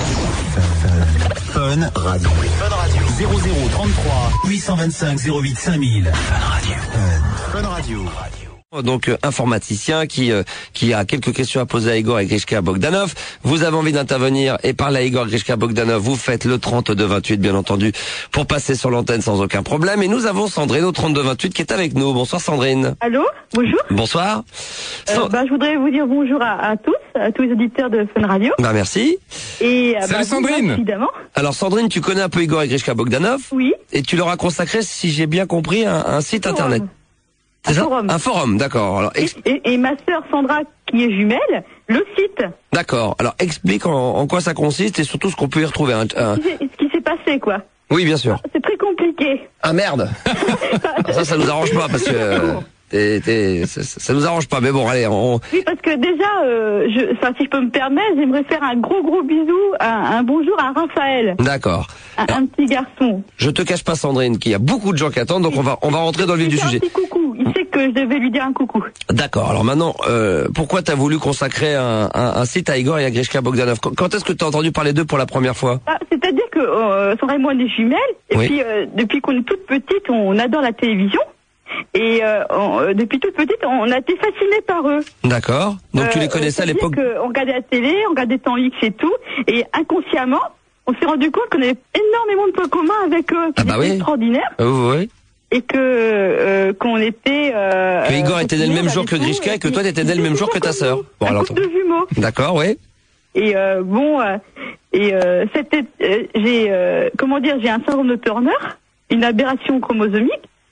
Fun Radio. Fun Radio. zéro zéro trente-trois huit cent vingt-cinq zéro huit cinq mille. Fun Radio. Fun, Fun Radio. Donc euh, informaticien qui euh, qui a quelques questions à poser à Igor et Grishka Bogdanov. Vous avez envie d'intervenir et parler à Igor et Grishka Bogdanov, vous faites le trente-deux vingt-huit bien entendu pour passer sur l'antenne sans aucun problème. Et nous avons Sandrine au trente-deux vingt-huit qui est avec nous. Bonsoir Sandrine. Allô, bonjour. Bonsoir. Euh, bah, je voudrais vous dire bonjour à, à tous, à tous les auditeurs de Fun Radio. Bah merci. Et Salut bah, Sandrine. Évidemment. Alors Sandrine, tu connais un peu Igor et Grishka Bogdanov? Oui. Et tu leur as consacré, si j'ai bien compris, un, un site forum. internet. Un forum. Un forum, d'accord. Alors, ex... et, et, et ma sœur Sandra, qui est jumelle, le site. D'accord. Alors, explique en, en quoi ça consiste et surtout ce qu'on peut y retrouver. Un, un... Ce, qui ce qui s'est passé, quoi. Oui, bien sûr. C'est très compliqué. Ah merde. Ça, ça nous arrange pas parce que... Euh... T'es, t'es, ça, ça nous arrange pas, mais bon, allez, on... Oui, parce que déjà, euh, je, enfin, si je peux me permettre, j'aimerais faire un gros gros bisou, un, un bonjour à Raphaël. D'accord. Un, un petit garçon. Je te cache pas, Sandrine, qu'il y a beaucoup de gens qui attendent, donc on va, on va rentrer dans le vif du sujet. Un petit coucou. Il sait que je devais lui dire un coucou. D'accord. Alors maintenant, euh, pourquoi t'as voulu consacrer un, un, un site à Igor et à Grishka Bogdanov? Quand, quand est-ce que t'as entendu parler d'eux pour la première fois? Ah, c'est-à-dire que euh, Sandra et moi on est jumelles, et oui. puis euh, depuis qu'on est toute petite, on adore la télévision. Et euh, on, euh, depuis toute petite, on a été fascinés par eux. D'accord. Donc euh, tu les connaissais à l'époque. On regardait la télé, on regardait Temps X et tout, et inconsciemment, on s'est rendu compte qu'on avait énormément de points communs avec eux. Ah bah oui. Extraordinaire. Oh, oui. Et que euh, qu'on était. Euh, que Igor était né le même jour que Grishka et que toi t'étais né le même jour que ta sœur. Bon, un couple de jumeaux. D'accord, oui. Et euh, bon, euh, et euh, c'était, euh, j'ai, euh, comment dire, j'ai un syndrome de Turner, une aberration chromosomique,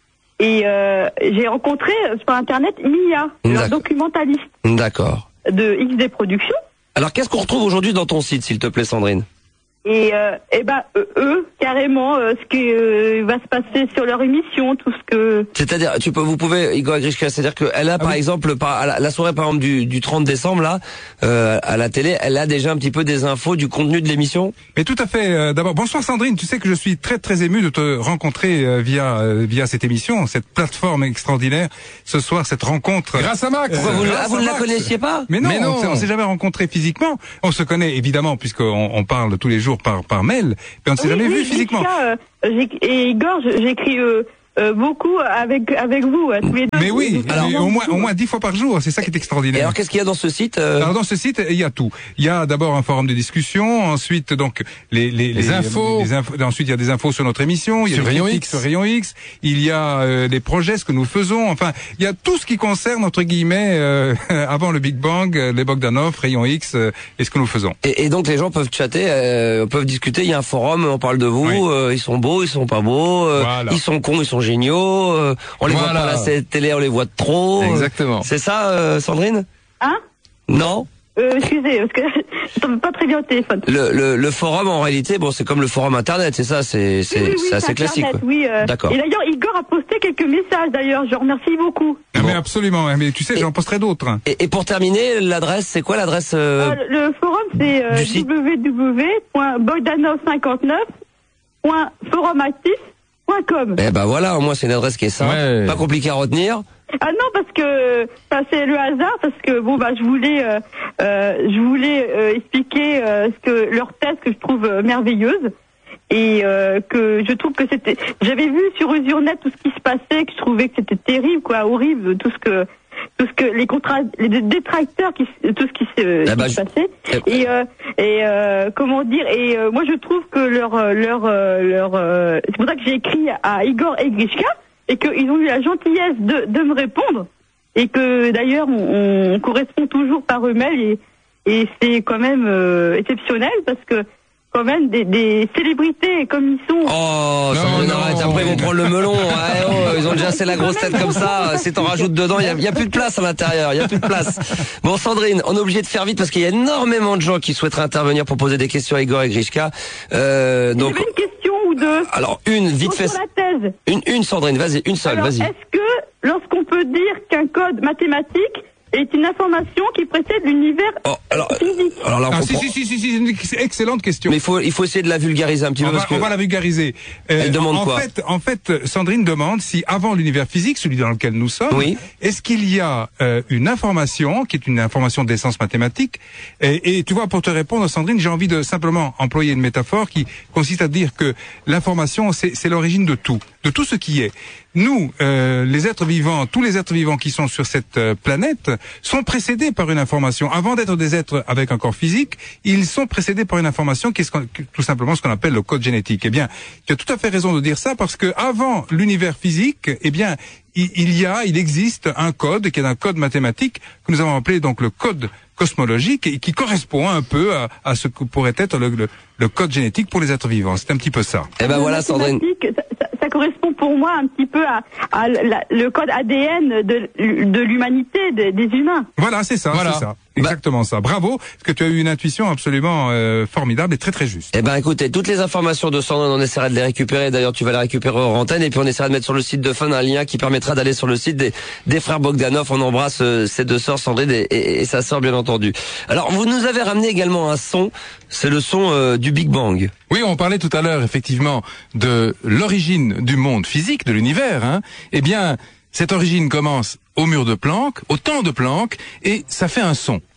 et euh, j'ai rencontré sur internet Mia, leur documentaliste. D'accord. De X D Productions. Alors qu'est-ce qu'on retrouve aujourd'hui dans ton site, s'il te plaît, Sandrine? Et, euh, et ben euh, eux, carrément, euh, ce qui euh, va se passer sur leur émission, tout ce que. C'est-à-dire, tu peux, vous pouvez, Igor Grishka, c'est-à-dire qu'elle a, ah par oui. exemple, par, à la, la soirée, par exemple, du, du trente décembre, là, euh, à la télé, elle a déjà un petit peu des infos du contenu de l'émission? Mais tout à fait. Euh, D'abord, bonsoir Sandrine. Tu sais que je suis très très ému de te rencontrer euh, via euh, via cette émission, cette plateforme extraordinaire. Ce soir, cette rencontre. Grâce à Max. Pourquoi euh, vous, ah, vous ne la connaissiez pas? Mais non, Mais non. on, on s'est jamais rencontrés physiquement. On se connaît évidemment puisqu'on on parle tous les jours par par mail, mais on ne s'est oui, jamais oui, vu physiquement. Ça, euh, et Igor, j'écris euh, euh, beaucoup avec avec vous euh, tous les deux. Mais oui, alors, mais au moins au moins dix fois par jour, c'est ça qui est extraordinaire. Et alors qu'est-ce qu'il y a dans ce site euh... Alors dans ce site, il y a tout. Il y a d'abord un forum de discussion, ensuite donc les les, les, les infos, les infos, ensuite il y a des infos sur notre émission, il y a sur des Rayon critiques X, sur Rayon X, il y a euh, les projets, ce que nous faisons, enfin il y a tout ce qui concerne entre guillemets euh, avant le Big Bang, les Bogdanov, Rayon X euh, et ce que nous faisons. Et, et donc les gens peuvent chatter, euh, peuvent discuter. Il y a un forum, on parle de vous. Oui. Euh, ils sont beaux, ils sont pas beaux. Euh, voilà. Ils sont cons, ils sont géniaux. Euh, on les voilà. voit pas à la télé, on les voit trop. Exactement. C'est ça, euh, Sandrine? Hein? Non. Euh, excusez, parce que je tombe pas très bien au téléphone. Le, le, le forum, en réalité, bon, c'est comme le forum internet, c'est ça, c'est, c'est, oui, oui, c'est assez classique. Internet, oui, euh, d'accord. Et d'ailleurs, Igor a posté quelques messages, d'ailleurs, je remercie beaucoup. Ah, bon. Mais absolument, mais tu sais, j'en posterai d'autres. Et, et pour terminer, l'adresse, c'est quoi l'adresse euh, euh, Le forum, c'est euh, w w w point bogdanov cinquante-neuf point forumactif point com. Eh ben voilà, au moins c'est une adresse qui est simple, ouais. Pas compliquée à retenir. Ah non, parce que ça c'est le hasard, parce que bon bah je voulais euh, euh, je voulais euh, expliquer euh, ce que leur thèse que je trouve euh, merveilleuse et euh, que je trouve que c'était, j'avais vu sur Usurnet tout ce qui se passait, que je trouvais que c'était terrible, quoi, horrible, tout ce que tout ce que les contrats, les détracteurs, qui, tout ce qui se, ah bah, qui se passait je... et euh, et euh, comment dire, et euh, moi je trouve que leur leur leur euh, c'est pour ça que j'ai écrit à Igor et Grishka et qu'ils ont eu la gentillesse de de me répondre et que d'ailleurs on, on correspond toujours par email et et c'est quand même euh, exceptionnel parce que quand même des, des célébrités comme ils sont. Oh, ça non, non, arrête, après ils vont prendre le melon. Ouais, oh, ils ont déjà assez la grosse tête comme ça. Si t'en rajoutes dedans, il y a, y a plus de place à l'intérieur. Il y a plus de place. Bon, Sandrine, on est obligé de faire vite parce qu'il y a énormément de gens qui souhaiteraient intervenir pour poser des questions à Igor et Grishka. Euh, donc. J'avais une question ou deux. Alors une, vite fait. Sur la thèse. Une, une, Sandrine, vas-y, une seule, vas-y. Est-ce que lorsqu'on peut dire qu'un code mathématique est une information qui précède l'univers oh, alors, physique. Alors là, on ah, comprend... si, si, si, si, c'est une excellente question. Mais il faut, il faut essayer de la vulgariser un petit on peu. Va, parce que on va la vulgariser. Euh, Elle demande en quoi fait, en fait, Sandrine demande si avant l'univers physique, celui dans lequel nous sommes, oui. est-ce qu'il y a euh, une information qui est une information d'essence mathématique et, et tu vois, pour te répondre, Sandrine, j'ai envie de simplement employer une métaphore qui consiste à dire que l'information, c'est, c'est l'origine de tout, de tout ce qui est. Nous, euh, les êtres vivants, tous les êtres vivants qui sont sur cette euh, planète, sont précédés par une information. Avant d'être des êtres avec un corps physique, ils sont précédés par une information qui est ce qu'on, tout simplement ce qu'on appelle le code génétique. Eh bien, tu as tout à fait raison de dire ça parce que avant l'univers physique, eh bien, il, il y a, il existe un code qui est un code mathématique que nous avons appelé donc le code cosmologique et qui correspond un peu à, à ce que pourrait être le, le, le code génétique pour les êtres vivants. C'est un petit peu ça. Eh ben voilà, Sandrine. Ça, ça, ça correspond pour moi un petit peu à, à la, le code A D N de, de l'humanité, de, des humains. Voilà, c'est ça, voilà. c'est ça. Exactement bah, ça. Bravo, parce que tu as eu une intuition absolument euh, formidable et très très juste. Eh ben écoutez, toutes les informations de Sandrine, on essaiera de les récupérer. D'ailleurs, tu vas les récupérer hors antenne et puis on essaiera de mettre sur le site de Fun un lien qui permettra d'aller sur le site des, des frères Bogdanov. On embrasse euh, ces deux sœurs, Sandrine et, et, et sa sœur, bien entendu. Alors, vous nous avez ramené également un son. C'est le son euh, du Big Bang. Oui, on parlait tout à l'heure effectivement de l'origine du monde physique, de l'univers. Hein. Eh bien, cette origine commence au mur de Planck, au temps de Planck, et ça fait un son.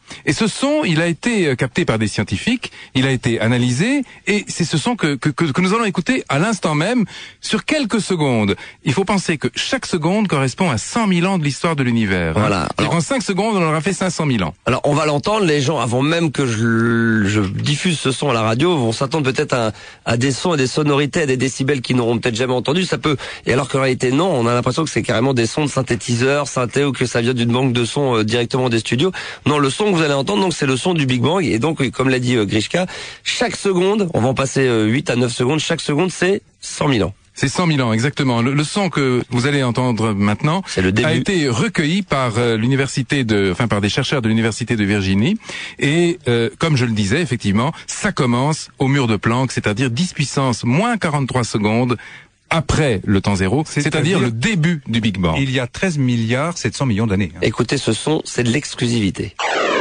Et ce son, il a été capté par des scientifiques, il a été analysé, et c'est ce son que, que, que, que nous allons écouter à l'instant même, sur quelques secondes. Il faut penser que chaque seconde correspond à cent mille ans de l'histoire de l'univers. Voilà. Hein. Alors, en cinq secondes, on aura fait cinq cent mille ans. Alors, on va l'entendre, les gens, avant même que je, je diffuse ce son à la radio, vont s'attendre peut-être à, à des sons et des sonorités, à des décibels qu'ils n'auront peut-être jamais entendus. Ça peut, et alors qu'en réalité, non, on a l'impression que c'est carrément des sons de synthétiseurs, synthé, ou que ça vient d'une banque de sons euh, directement des studios. Non, le son que vous allez entendre, donc, c'est le son du Big Bang. Et donc, comme l'a dit euh, Grishka, chaque seconde, on va en passer euh, huit à neuf secondes, chaque seconde, c'est cent mille ans. C'est cent mille ans, exactement. Le, le son que vous allez entendre maintenant le a été recueilli par euh, l'université de, enfin par des chercheurs de l'université de Virginie. Et euh, comme je le disais, effectivement, ça commence au mur de Planck, c'est-à-dire dix puissance moins quarante-trois secondes après le temps zéro, c'est-à-dire le début du Big Bang. Il y a treize milliards sept cents millions d'années. Hein. Écoutez ce son, c'est de l'exclusivité.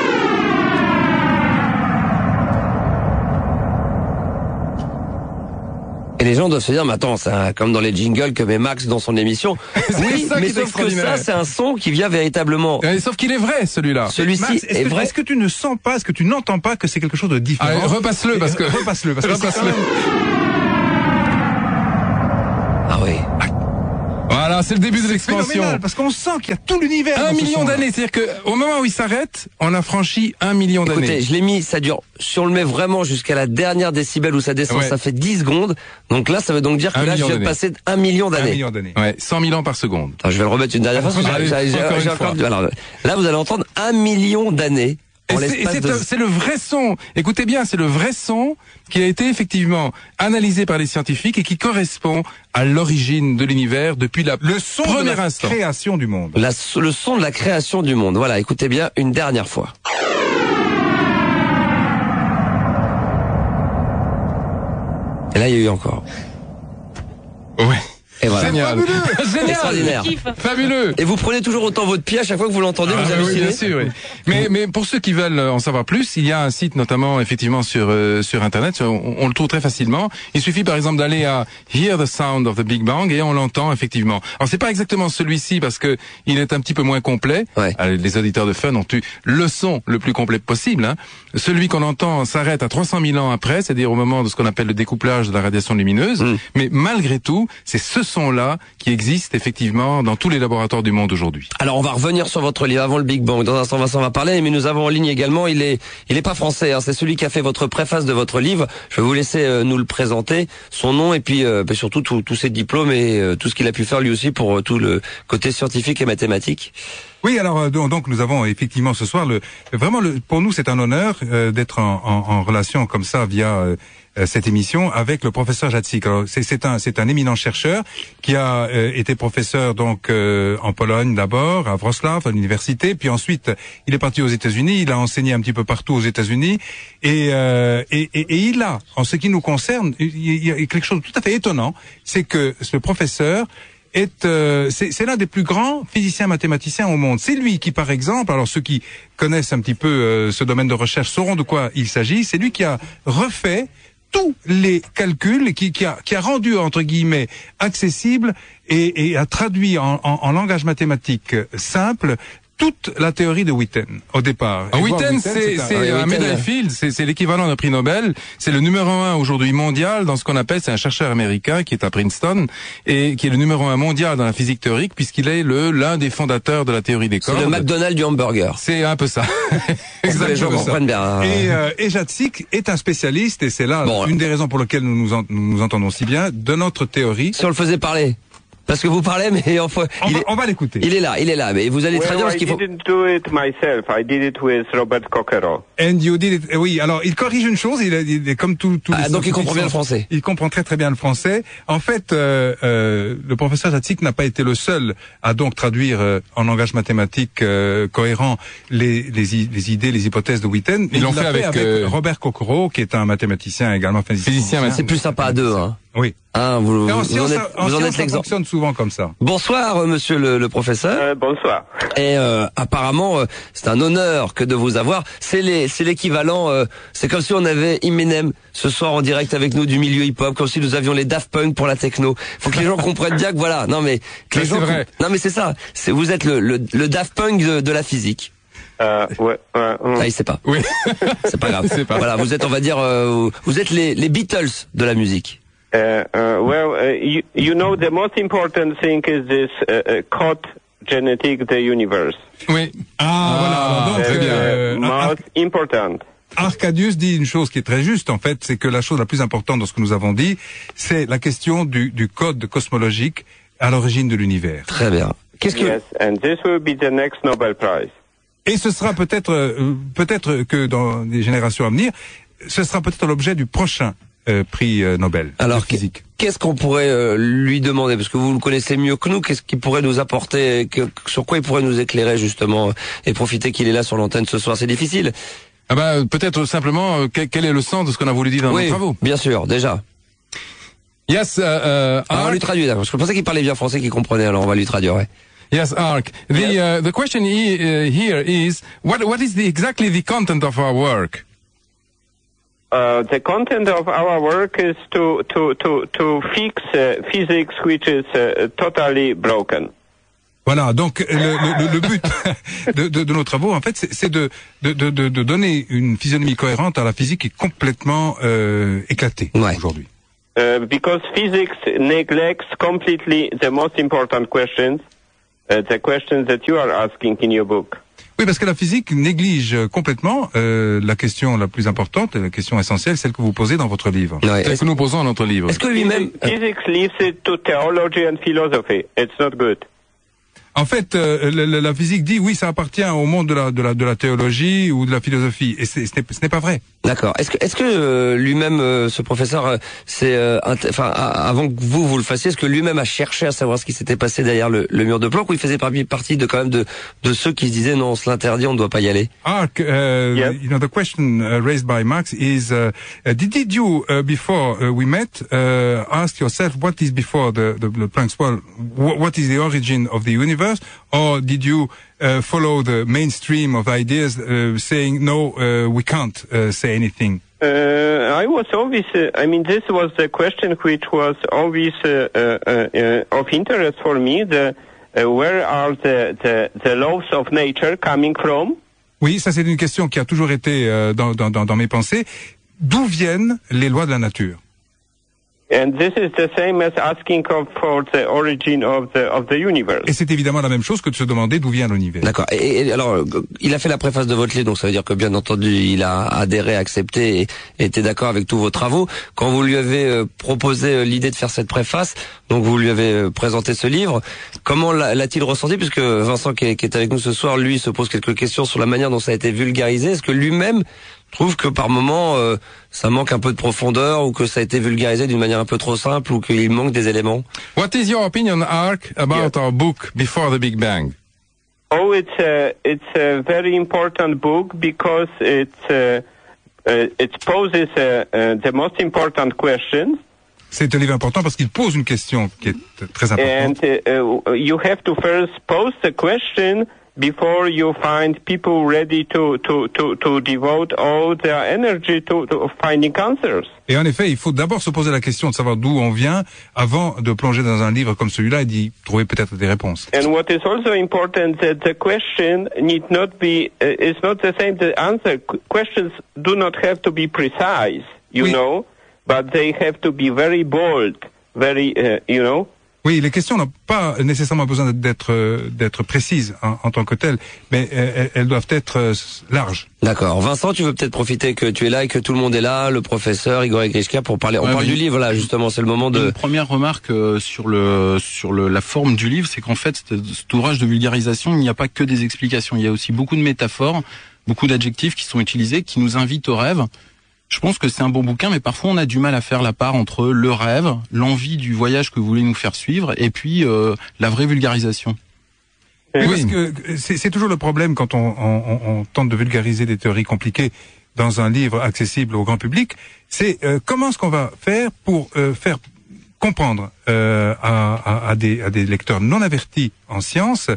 Et les gens doivent se dire, mais attends, c'est un, comme dans les jingles que met Max dans son émission. Oui, mais sauf que ça, c'est un son qui vient véritablement. Et sauf qu'il est vrai, celui-là. Celui-ci Max, est, est que, vrai. Est-ce que tu ne sens pas, est-ce que tu n'entends pas que c'est quelque chose de différent? Allez, repasse-le parce que. Repasse-le parce que. Repasse-le. Ah oui. Voilà, c'est le début de C'est l'expansion. phénoménal parce qu'on sent qu'il y a tout l'univers. Un million d'années, c'est-à-dire que au moment où il s'arrête, on a franchi un million d'années. Écoutez, je l'ai mis, ça dure, si on le met vraiment jusqu'à la dernière décibel où ça descend, ouais. ça fait dix secondes. Donc là, ça veut donc dire que un là, je viens de passer un million d'années. Un million d'années. Ouais, cent mille ans par seconde. Attends, je vais le remettre une dernière fois. Parce que Allez, j'ai- j'ai- encore j'ai une encore fois. du- alors, là, vous allez entendre un million d'années. Et En c'est- et l'espace c'est de... un- c'est le vrai son. Écoutez bien, c'est le vrai son qui a été effectivement analysé par les scientifiques et qui correspond à l'origine de l'univers depuis la Le son de premier la instant. création du monde. La- le son de la création du monde. Voilà, écoutez bien une dernière fois. Et là, il y a eu encore. Ouais. Et voilà. Génial. Génial. Extraordinaire. Fabuleux. Et vous prenez toujours autant votre pied à chaque fois que vous l'entendez, Ah, vous oui, hallucinez. bien sûr, oui. Mais, mais pour ceux qui veulent en savoir plus, il y a un site notamment effectivement sur euh, sur internet, on, on le trouve très facilement. Il suffit par exemple d'aller à Hear the Sound of the Big Bang et on l'entend effectivement. Alors c'est pas exactement celui-ci parce que il est un petit peu moins complet. Ouais. Euh, Les auditeurs de Fun ont eu le son le plus complet possible. Hein. Celui qu'on entend s'arrête à trois cent mille ans après, c'est-à-dire au moment de ce qu'on appelle le découplage de la radiation lumineuse. Mm. Mais malgré tout, c'est ce son-là qui existe effectivement dans tous les laboratoires du monde aujourd'hui. Alors on va revenir sur votre livre avant le Big Bang. Dans un instant, Vincent va parler, mais nous avons en ligne également. Il est, il est pas français. Hein, c'est celui qui a fait votre préface de votre livre. Je vais vous laisser euh, nous le présenter, son nom et puis euh, bah, surtout tous ses diplômes et euh, tout ce qu'il a pu faire lui aussi pour euh, tout le côté scientifique et mathématique. Oui, alors euh, donc nous avons effectivement ce soir le vraiment le pour nous c'est un honneur euh, d'être en, en, en relation comme ça via euh, cette émission avec le professeur Jacek. Alors c'est c'est un c'est un éminent chercheur qui a euh, été professeur donc euh, en Pologne d'abord à Wrocław à l'université, puis ensuite il est parti aux États-Unis, il a enseigné un petit peu partout aux États-Unis et, euh, et, et et il a en ce qui nous concerne il y a quelque chose de tout à fait étonnant, c'est que ce professeur est euh, c'est, c'est l'un des plus grands physiciens mathématiciens au monde. C'est lui qui, par exemple, alors ceux qui connaissent un petit peu euh, ce domaine de recherche sauront de quoi il s'agit, c'est lui qui a refait tous les calculs, qui, qui, a, qui a rendu, entre guillemets, accessible et, et a traduit en, en, en langage mathématique simple toute la théorie de Witten au départ. Ah, Witten, c'est, c'est un, un médaille Fields, c'est, c'est l'équivalent d'un prix Nobel. C'est le numéro un aujourd'hui mondial dans ce qu'on appelle, c'est un chercheur américain qui est à Princeton et qui est le numéro un mondial dans la physique théorique puisqu'il est le l'un des fondateurs de la théorie des cordes. C'est le McDonald's du hamburger. C'est un peu ça. Exactement. Les gens comprennent bien. Hein. Et, euh, et Jacek est un spécialiste et c'est là bon, une des raisons pour lesquelles nous nous, en, nous nous entendons si bien de notre théorie. Si on le faisait parler. Parce que vous parlez, mais enfin, on, il va, est, on va l'écouter. Il est là, il est là, mais vous allez très well, bien parce I qu'il faut. didn't do it myself. I did it with Robert Cockerill. And you did it. Oui, alors il corrige une chose. Il, il est comme tout. tout ah, les donc il comprend bien le français. Il comprend très très bien le français. En fait, euh, euh, le professeur Jacek n'a pas été le seul à donc traduire euh, en langage mathématique euh, cohérent les, les les idées, les hypothèses de Witten. Ils l'ont fait, fait avec, avec euh... Robert Cockerill, qui est un mathématicien également physicien. physicien c'est plus sympa à deux, hein. Oui. Ah, vous, vous, en vous science, en êtes, en vous en science, êtes ça l'exemple. fonctionne souvent comme ça. Bonsoir, monsieur le, le professeur. Euh, bonsoir. Et euh, apparemment, euh, c'est un honneur que de vous avoir. C'est les, c'est l'équivalent. Euh, c'est comme si on avait Eminem ce soir en direct avec nous du milieu hip-hop, comme si nous avions les Daft Punk pour la techno. Faut que les gens comprennent bien que voilà. Non mais que les c'est gens. Vrai. Non mais c'est ça. C'est vous êtes le, le, le Daft Punk de, de la physique. Euh, ouais, ouais, ouais. Ah, il sait pas. Oui. C'est pas grave. C'est pas. Voilà, vous êtes, on va dire, euh, vous êtes les, les Beatles de la musique. Uh, uh, well, uh, you, you know, the most important thing is this uh, uh, code genetic the universe. Oui. Ah, voilà. Alors, donc, très bien. euh, Uh, most important. Arcadius dit une chose qui est très juste, en fait, c'est que la chose la plus importante dans ce que nous avons dit, c'est la question du, du code cosmologique à l'origine de l'univers. Très bien. Qu'est-ce que Yes, and this will be the next Nobel Prize. Et ce sera peut-être, euh, peut-être que dans les générations à venir, ce sera peut-être l'objet du prochain euh, prix euh, Nobel Alors, de physique. qu'est-ce qu'on pourrait euh, lui demander, parce que vous le connaissez mieux que nous, qu'est-ce qu'il pourrait nous apporter, que, sur quoi il pourrait nous éclairer justement, et profiter qu'il est là sur l'antenne ce soir. C'est difficile. Ah bah, peut-être simplement, euh, quel, quel est le sens de ce qu'on a voulu dire dans Oui, nos travaux. bien sûr, déjà. Yes, uh, uh, Alors, on va Ark, lui traduire, parce que je pensais qu'il parlait bien français, qu'il comprenait, alors on va lui traduire, ouais. yes, Ark. The uh, the question he, uh, here is what what is the exactly the content of our work? Uh, the content of our work is to to to to fix uh, physics which is uh, totally broken. Voilà, donc le, le, le but de, de, de nos travaux, en fait, c'est, c'est de, de, de, de donner une physionomie cohérente à la physique qui est complètement euh, éclatée Ouais. aujourd'hui. Uh, because physics neglects completely the most important questions, uh, the questions that you are asking in your book. Oui, parce que la physique néglige complètement euh, la question la plus importante, la question essentielle, celle que vous posez dans votre livre. Ouais. C'est ce que nous posons dans notre livre. Est-ce que lui-même... Physics leaves it to theology and philosophy. It's not good. En fait, euh, la, la- la physique dit oui, ça appartient au monde de la, de la, de la théologie ou de la philosophie, et c'est, ce, n'est, ce n'est pas vrai. D'accord. Est-ce que, est-ce que euh, lui-même, euh, ce professeur, euh, c'est, euh, int- enfin, a- avant que vous vous le fassiez, est-ce que lui-même a cherché à savoir ce qui s'était passé derrière le, le mur de Planck, ou il faisait parmi partie de quand même de, de ceux qui se disaient non, on se l'interdit, on ne doit pas y aller? Ark, uh, Yep. you know, the question uh, raised by Max is, uh, uh, did, did you, uh, before uh, we met, uh, ask yourself what is before the, the, the Planck's well, wh- what is the origin of the universe, or did you uh, follow the mainstream of ideas uh, saying, no, uh, we can't uh, say anything? Uh, I was always, uh, I mean, this was the question which was always uh, uh, uh, of interest for me. The, uh, where are the, the, the laws of nature coming from? Oui, ça c'est une question qui a toujours été euh, dans, dans, dans, dans mes pensées. D'où viennent les lois de la nature? And this is the same as asking of, for the origin of the, of the universe. Et c'est évidemment la même chose que de se demander d'où vient l'univers. D'accord. Et, et alors, euh, il a fait la préface de votre livre, donc ça veut dire que bien entendu, il a adhéré, accepté et, et était d'accord avec tous vos travaux. Quand vous lui avez euh, proposé euh, l'idée de faire cette préface, donc vous lui avez euh, présenté ce livre, comment l'a- l'a-t-il ressenti? Puisque Vincent, qui est, qui est avec nous ce soir, lui, se pose quelques questions sur la manière dont ça a été vulgarisé. Est-ce que lui-même trouve que par moment, euh, ça manque un peu de profondeur, ou que ça a été vulgarisé d'une manière un peu trop simple, ou qu'il manque des éléments? What is your opinion, Ark, about our book Before the Big Bang? Oh, it's a, it's a very important book because it, uh, uh, it poses uh, uh, the most important questions. C'est un livre important parce qu'il pose une question qui est très importante. And uh, uh, you have to first pose the question before you find people ready to, to, to, to devote all their energy to, to finding answers. Et en effet, il faut d'abord se poser la question de savoir d'où on vient avant de plonger dans un livre comme celui-là et d'y trouver peut-être des réponses. And what is also important that the question need not be, uh, is not the same, the answer. Qu- questions do not have to be precise, you Oui. know, but they have to be very bold, very, uh, you know. Oui, les questions n'ont pas nécessairement besoin d'être euh, d'être précises en, en tant que telles, mais euh, elles, elles doivent être euh, larges. D'accord. Vincent, tu veux peut-être profiter que tu es là et que tout le monde est là, le professeur, Igor et Grishka, pour parler. On Ouais, parle oui. du livre, là, justement, c'est le moment de... Une première remarque euh, sur le sur le, la forme du livre, c'est qu'en fait, cet, cet ouvrage de vulgarisation, il n'y a pas que des explications. Il y a aussi beaucoup de métaphores, beaucoup d'adjectifs qui sont utilisés, qui nous invitent au rêve. Je pense que c'est un bon bouquin, mais parfois on a du mal à faire la part entre le rêve, l'envie du voyage que vous voulez nous faire suivre, et puis euh, la vraie vulgarisation. Oui, Oui. parce que c'est c'est toujours le problème quand on, on, on tente de vulgariser des théories compliquées dans un livre accessible au grand public, c'est euh, comment est-ce qu'on va faire pour euh, faire comprendre euh, à, à, à, des, à des lecteurs non avertis en sciences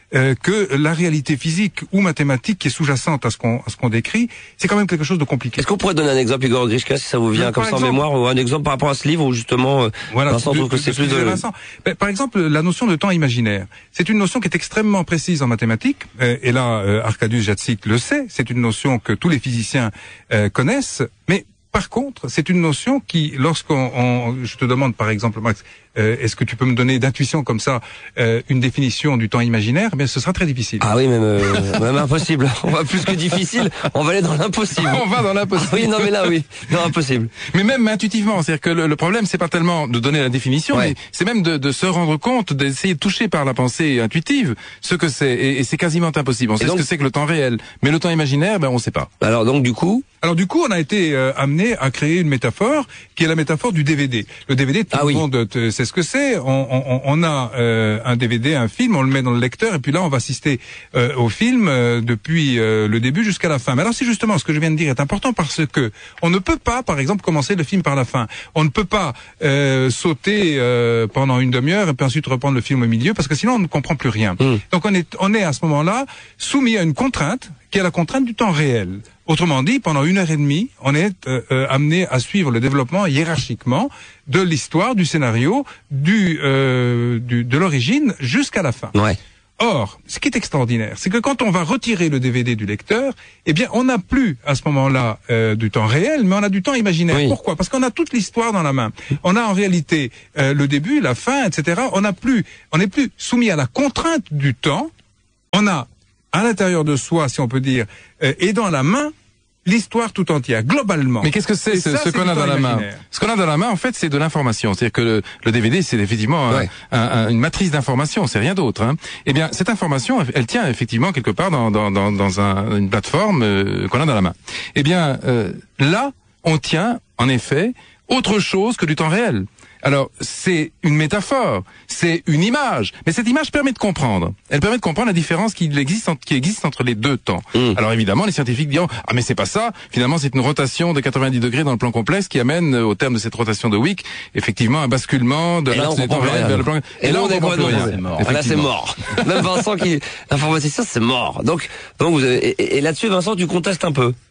euh, que la réalité physique ou mathématique qui est sous-jacente à ce qu'on à ce qu'on décrit, c'est quand même quelque chose de compliqué. Est-ce qu'on pourrait donner un exemple, Igor Grishka, si ça vous vient Mais comme par ça exemple, en mémoire, ou un exemple par rapport à ce livre où justement, euh, voilà, Vincent trouve que c'est plus de... Vincent. Ben, par exemple, la notion de temps imaginaire, c'est une notion qui est extrêmement précise en mathématiques, euh, et là, euh, Arkadiusz Jacek le sait, c'est une notion que tous les physiciens euh, connaissent, mais par contre, c'est une notion qui, lorsqu'on, on, je te demande par exemple, Max, euh, est-ce que tu peux me donner d'intuition comme ça euh, une définition du temps imaginaire? Mais ce sera très difficile. Ah oui, même, euh, même impossible. On va plus que difficile, on va aller dans l'impossible. On va dans l'impossible. Ah oui, non mais là oui, non impossible. Mais même intuitivement, c'est-à-dire que le, le problème, c'est pas tellement de donner la définition, Ouais. mais c'est même de, de se rendre compte, d'essayer de toucher par la pensée intuitive ce que c'est, et, et c'est quasiment impossible. On sait donc- ce que c'est que le temps réel, mais le temps imaginaire, ben on sait pas. Alors donc du coup, Alors du coup, on a été euh, amené à créer une métaphore qui est la métaphore du D V D. Le D V D, tout Ah le oui. monde te- sait ce que c'est. On, on, on a euh, un D V D, un film, on le met dans le lecteur et puis là, on va assister euh, au film euh, depuis euh, le début jusqu'à la fin. Mais alors, si justement ce que je viens de dire est important parce que on ne peut pas, par exemple, commencer le film par la fin. On ne peut pas euh, sauter euh, pendant une demi-heure et puis ensuite reprendre le film au milieu parce que sinon on ne comprend plus rien. Mm. Donc on est on est à ce moment-là soumis à une contrainte qui est la contrainte du temps réel. Autrement dit, pendant une heure et demie, on est euh, euh, amené à suivre le développement hiérarchiquement de l'histoire, du scénario, du, euh, du de l'origine jusqu'à la fin. ouais. Or, ce qui est extraordinaire, c'est que quand on va retirer le D V D du lecteur, eh bien, on n'a plus à ce moment-là euh, du temps réel, mais on a du temps imaginaire. Oui. Pourquoi? Parce qu'on a toute l'histoire dans la main. On a en réalité euh, le début, la fin, et cetera. On n'a plus, on n'est plus soumis à la contrainte du temps. On a à l'intérieur de soi, si on peut dire, euh, et dans la main, l'histoire tout entière, globalement. Mais qu'est-ce que c'est Et ce, ça, ce c'est qu'on du a temps dans la main? imaginaire. Ce qu'on a dans la main, en fait, c'est de l'information. C'est-à-dire que le, le D V D, c'est effectivement un- Ouais. un- un- une matrice d'information, c'est rien d'autre. Hein. Eh bien, cette information, elle tient effectivement quelque part dans, dans, dans, dans un, une plateforme euh, qu'on a dans la main. Eh bien, euh, là, on tient, en effet, autre chose que du temps réel. Alors, c'est une métaphore, c'est une image, mais cette image permet de comprendre. Elle permet de comprendre la différence qui existe, en- qui existe entre les deux temps. Mm. Alors évidemment, les scientifiques diront « Ah mais c'est pas ça, finalement c'est une rotation de quatre-vingt-dix degrés dans le plan complexe qui amène, euh, au terme de cette rotation de Wick, effectivement un basculement de Et là, on l'axe des comprend temps plus réels rien. vers le plan... Et là, on est comprend plus complètement- rien. c'est mort. Ah là, c'est Effectivement. mort. Même Vincent qui, informaticien, c'est mort. Donc, donc vous avez, et, et là-dessus, Vincent, tu contestes un peu.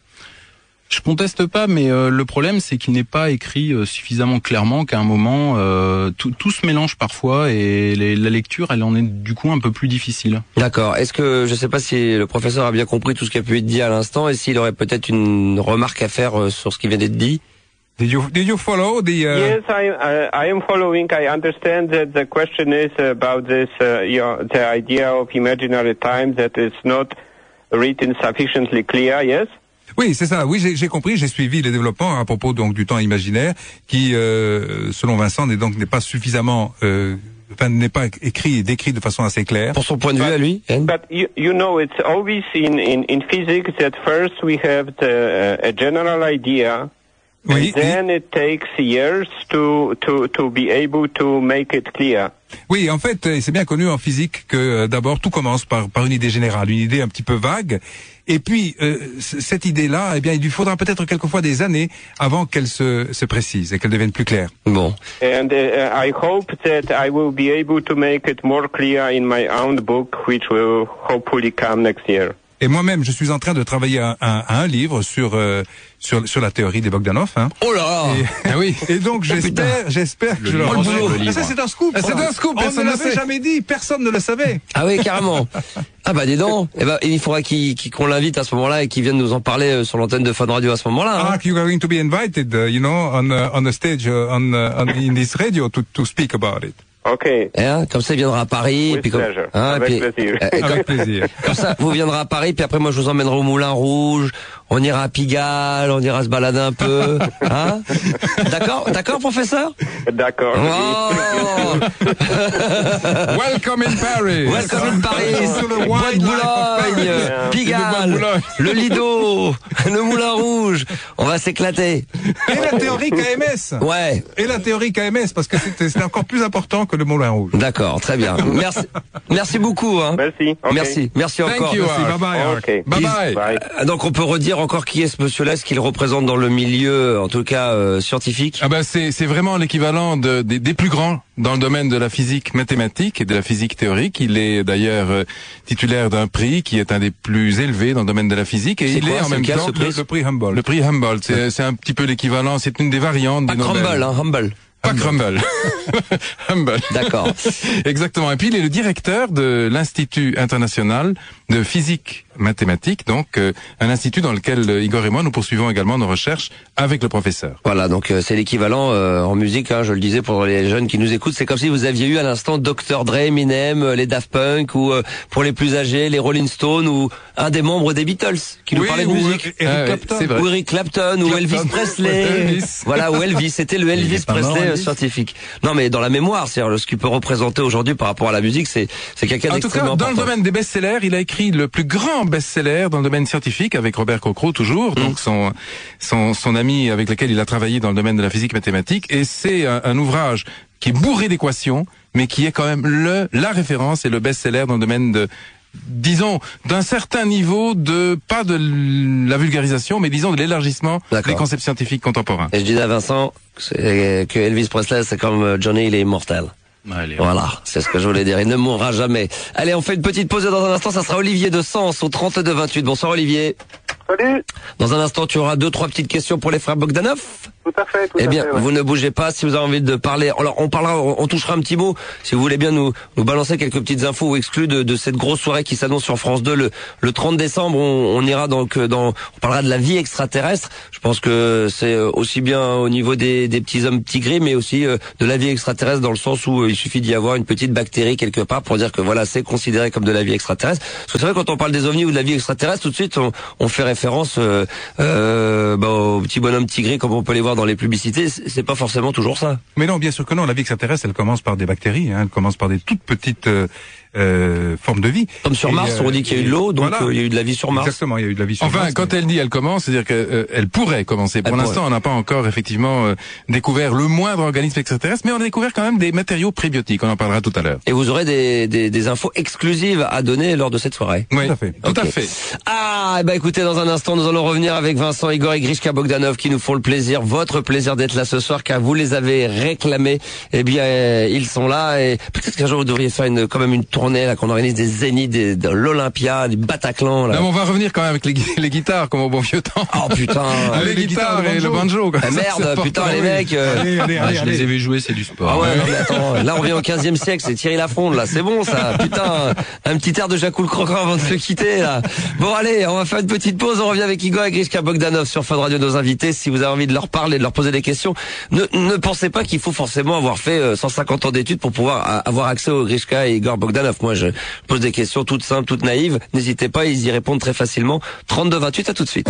Je conteste pas, mais euh, le problème c'est qu'il n'est pas écrit euh, suffisamment clairement qu'à un moment euh, tout, tout se mélange parfois et les, la lecture elle en est du coup un peu plus difficile. D'accord. Est-ce que, je sais pas si le professeur a bien compris tout ce qui a pu être dit à l'instant et s'il aurait peut-être une remarque à faire euh, sur ce qui vient d'être dit. Did you, did you follow the... Uh... Yes, I, uh, I am following. I understand that the question is about this, uh, you know, the idea of imaginary time that is not written sufficiently clear, yes? Oui, c'est ça. Oui, j'ai j'ai compris, j'ai suivi les développements à propos donc du temps imaginaire, qui, euh, selon Vincent, n'est donc n'est pas suffisamment, euh, enfin n'est pas écrit et décrit de façon assez claire. Pour son point de vue à lui, Yann. But you, you know, it's always in, in, in physics that first we have the, uh, a general idea, Oui, and then it takes years to, to, to be able to make it clear. oui, en fait, euh, c'est bien connu en physique que euh, d'abord tout commence par par une idée générale, une idée un petit peu vague, et puis euh, c- cette idée-là, eh bien, il lui faudra peut-être quelquefois des années avant qu'elle se se précise et qu'elle devienne plus claire. Bon. And uh, I hope that I will be able to make it more clear in my own book, which will hopefully come next year. Et moi-même, je suis en train de travailler à, à- à un livre sur euh, sur sur la théorie des Bogdanov. Hein. Oh là là. Et, Ah oui. et donc j'espère, j'espère que je livre, leur le rendrai- livre. Ah, ça c'est un scoop. Ah, c'est ça. un scoop, On personne ne ne l'avait sait. jamais dit, personne ne le savait. Ah oui, carrément. Ah bah dis donc. Eh ben, il faudra qu'il, qu'il- qu'on l'invite à ce moment-là et qu'il vienne nous en parler euh, sur l'antenne de Fun Radio à ce moment-là. Hein. Mark, you are going to be invited, uh, you know, on uh, on the stage uh, on, uh, on in this radio to to speak about it. Okay. Hein, comme ça, il viendra à Paris. With et puis comme, pleasure. hein, Avec et puis- plaisir. euh, et comme, Avec plaisir. comme ça, vous viendrez à Paris, puis après, moi, je vous emmènerai au Moulin Rouge. On ira à Pigalle, on ira se balader un peu. Hein. D'accord, d'accord, professeur. D'accord. Oh. Welcome in Paris. Welcome in Paris, Sur le Bois de wildlife of Boulogne, Paris. Le Bois de Pigalle, Boulogne. le Lido, le Moulin Rouge. On va s'éclater. Et la théorie K M S. Ouais, Et la théorie K M S, parce que c'est c'est encore plus important que le Moulin Rouge. d'accord, très bien. Merci, merci beaucoup. Hein. Merci. Okay. Merci, merci Thank encore. you. Merci, bye bye. Mark. Okay. Bye bye. Bye. Euh, Donc on peut redire encore qui est ce monsieur-là, ce qu'il représente dans le milieu, en tout cas euh, scientifique. Ah ben c'est c'est vraiment l'équivalent de, des, des plus grands dans le domaine de la physique mathématique et de la physique théorique. Il est d'ailleurs euh, titulaire d'un prix qui est un des plus élevés dans le domaine de la physique. Et c'est il quoi, est en c'est même lequel, temps ce prix Le, le prix Humboldt. le prix Humboldt. C'est, c'est un petit peu l'équivalent, c'est une des variantes Pas du Nobel. Crumble, hein, Humble. Pas Crumble. Humble. D'accord. Exactement. Et puis il est le directeur de l'Institut international de physique mathématique, donc euh, un institut dans lequel euh, Igor et moi nous poursuivons également nos recherches avec le professeur. Voilà, donc euh, c'est l'équivalent euh, en musique, hein, je le disais pour les jeunes qui nous écoutent, c'est comme si vous aviez eu à l'instant docteur Dre, Eminem, euh, les Daft Punk, ou euh, pour les plus âgés, les Rolling Stones, ou un des membres des Beatles qui nous Oui, parlait de ou musique. Eric Ah, Clapton. c'est vrai. Ou Eric Clapton, ou Clapton. Elvis Presley. Elvis. Voilà, ou Elvis, c'était le Il Elvis est pas mort, Presley euh, Elvis. scientifique. Non mais dans la mémoire, c'est-à-dire ce qu'il peut représenter aujourd'hui par rapport à la musique, c'est c'est quelqu'un En tout cas, d'extrêmement dans le important. domaine des best-sellers, il a écrit le plus grand best-seller dans le domaine scientifique avec Robert Cochrane toujours, donc son, son son ami avec lequel il a travaillé dans le domaine de la physique mathématique. Et c'est un, un ouvrage qui est bourré d'équations, mais qui est quand même le la référence et le best-seller dans le domaine de, disons, d'un certain niveau de, pas de la vulgarisation, mais disons de l'élargissement D'accord. des concepts scientifiques contemporains. Et je disais à Vincent que, c'est- que Elvis Presley, c'est comme euh, Johnny, il est immortel. Allez, Voilà, c'est ce que je voulais dire. Il ne mourra jamais. Allez, on fait une petite pause et dans un instant, ça sera Olivier de Sens au trente-deux vingt-huit. Bonsoir Olivier. Salut. Dans un instant, tu auras deux, trois petites questions pour les frères Bogdanov. Tout à fait, tout Eh à bien, fait. ouais. vous ne bougez pas. Si vous avez envie de parler, alors on parlera, on touchera un petit mot. Si vous voulez bien nous nous balancer quelques petites infos ou exclus de, de cette grosse soirée qui s'annonce sur France deux le le trente décembre. On, on ira donc dans, on parlera de la vie extraterrestre. Je pense que c'est aussi bien au niveau des des petits hommes petits gris, mais aussi euh, de la vie extraterrestre dans le sens où euh, il suffit d'y avoir une petite bactérie quelque part pour dire que voilà, c'est considéré comme de la vie extraterrestre. Parce que c'est vrai, quand on parle des ovnis ou de la vie extraterrestre, tout de suite on, on fait référence euh, euh, bah, aux petits bonhommes petits gris comme on peut les voir dans les publicités. C'est c'est pas forcément toujours ça. Mais non, bien sûr que non. La vie extraterrestre, elle commence par des bactéries. Hein, elle commence par des toutes petites euh, euh, formes de vie. Comme sur Et, Mars, euh, on dit qu'il y a eu de l'eau, donc voilà. euh, il y a eu de la vie sur Mars. Exactement, il y a eu de la vie sur Enfin, Mars. quand elle dit elle commence, c'est-à-dire qu'elle elle pourrait commencer. Pour Elle l'instant, pourrait. on n'a pas encore effectivement euh, découvert le moindre organisme extraterrestre, mais on a découvert quand même des matériaux prébiotiques. On en parlera tout à l'heure. Et vous aurez des, des, des infos exclusives à donner lors de cette soirée. Oui, Tout à fait. Tout Ok. à fait. Ah, eh ben écoutez, dans un instant, nous allons revenir avec Vincent, Igor et Grishka Bogdanov qui nous font le plaisir, votre plaisir d'être là ce soir, car vous les avez réclamés. Eh bien, euh, ils sont là et peut-être qu'un jour vous devriez faire une, quand même une tournée là, qu'on organise des Zéniths, des, de l'Olympia, du Bataclan. Là. Là, on va revenir quand même avec les, gui- les guitares, comme au bon vieux temps. Oh putain. les, les guitares guitares, et le le banjo. comme Ah, ça, merde, c'est important. putain les Oui. mecs. euh, Allez, allez, Ah, allez, je les allez. ai vus jouer, c'est du sport. Ah ouais, non, mais attends, là on vient au quinzième siècle, c'est Thierry Lafronde là, c'est bon ça, putain, un petit air de Jacques le Croquant avant de se quitter là. Bon allez, on va faire une petite pause, on revient avec Igor et Grishka Bogdanov sur Fun Radio, nos invités. Si vous avez envie de leur parler, de leur poser des questions, ne, ne pensez pas qu'il faut forcément avoir fait euh, cent cinquante ans d'études pour pouvoir a- avoir accès au Grishka et Igor Bogdanov. Moi je pose des questions toutes simples, toutes naïves, n'hésitez pas, ils y répondent très facilement. trente-deux vingt-huit, à tout de suite.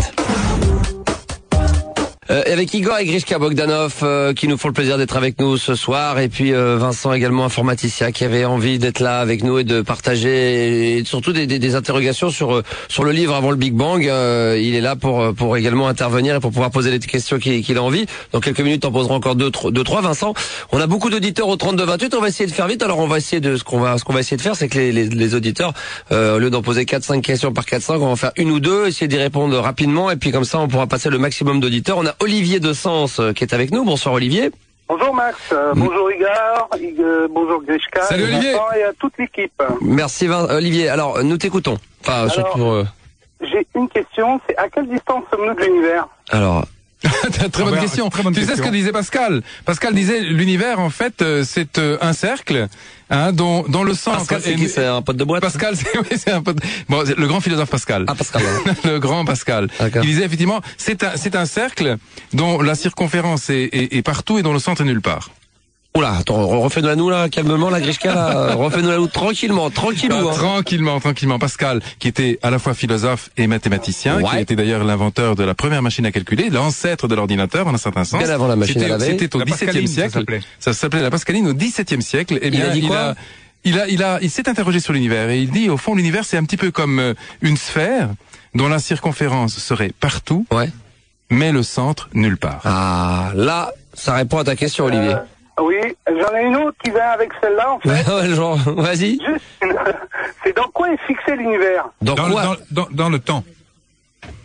Euh, avec Igor et Grishka Bogdanov euh, qui nous font le plaisir d'être avec nous ce soir, et puis euh, Vincent également, informaticien, qui avait envie d'être là avec nous et de partager et surtout des, des, des interrogations sur euh, sur le livre Avant le Big Bang. Euh, il est là pour pour également intervenir et pour pouvoir poser les questions qu'il qu'il a envie. Dans quelques minutes, on posera encore deux, trois, deux trois. Vincent, on a beaucoup d'auditeurs au trente-deux vingt-huit. On va essayer de faire vite. Alors on va essayer de ce qu'on va ce qu'on va essayer de faire, c'est que les, les, les auditeurs, euh, au lieu d'en poser quatre cinq questions par quatre cinq, on va en faire une ou deux, essayer d'y répondre rapidement, et puis comme ça on pourra passer le maximum d'auditeurs. On a Olivier de Sens euh, qui est avec nous. Bonsoir Olivier. Bonjour Max, euh, bonjour Igor, Ig- euh, bonjour Grishka, Salut, Olivier. Vincent et à toute l'équipe. Merci Vin- Olivier. Alors nous t'écoutons. Enfin Alors- surtout. euh, J'ai une question, c'est à quelle distance sommes-nous de l'univers? alors. Très bonne Ah ben, question. très bonne tu sais question. ce que disait Pascal? Pascal disait l'univers en fait euh, c'est euh, un cercle hein, dont dont le centre. Pascal, c'est est- qui? C'est un pote de boîte. Pascal, c'est oui, c'est un peu bon, c'est le grand philosophe Pascal. Ah Pascal. ouais. le grand Pascal. D'accord. Il disait effectivement, c'est un c'est un cercle dont la circonférence est, est, est partout et dont le centre est nulle part. Oula, attends, refais-nous la nous là, calmement la Grishka là, refais-nous la nous tranquillement, tranquillou. Ah, Hein. Tranquillement, tranquillement. Pascal, qui était à la fois philosophe et mathématicien, Ouais. qui a été d'ailleurs l'inventeur de la première machine à calculer, l'ancêtre de l'ordinateur en un certain sens. Bien avant la machine à C'était- laver. C'était au La dix-septième Pascaline, ça siècle. s'appelait. Ça s'appelait la Pascaline au dix-septième siècle. Eh bien, a dit quoi a, il a, il a, il s'est interrogé sur l'univers et il dit, au fond, l'univers, c'est un petit peu comme euh, une sphère dont la circonférence serait partout, Ouais. mais le centre nulle part. Ah, là, ça répond à ta question Olivier. Euh, Oui, j'en ai une autre qui vient avec celle-là en fait. Ouais, genre, vas-y. Juste, une- c'est dans quoi est fixé l'univers? Dans, Dans, le- quoi dans, dans, dans le temps.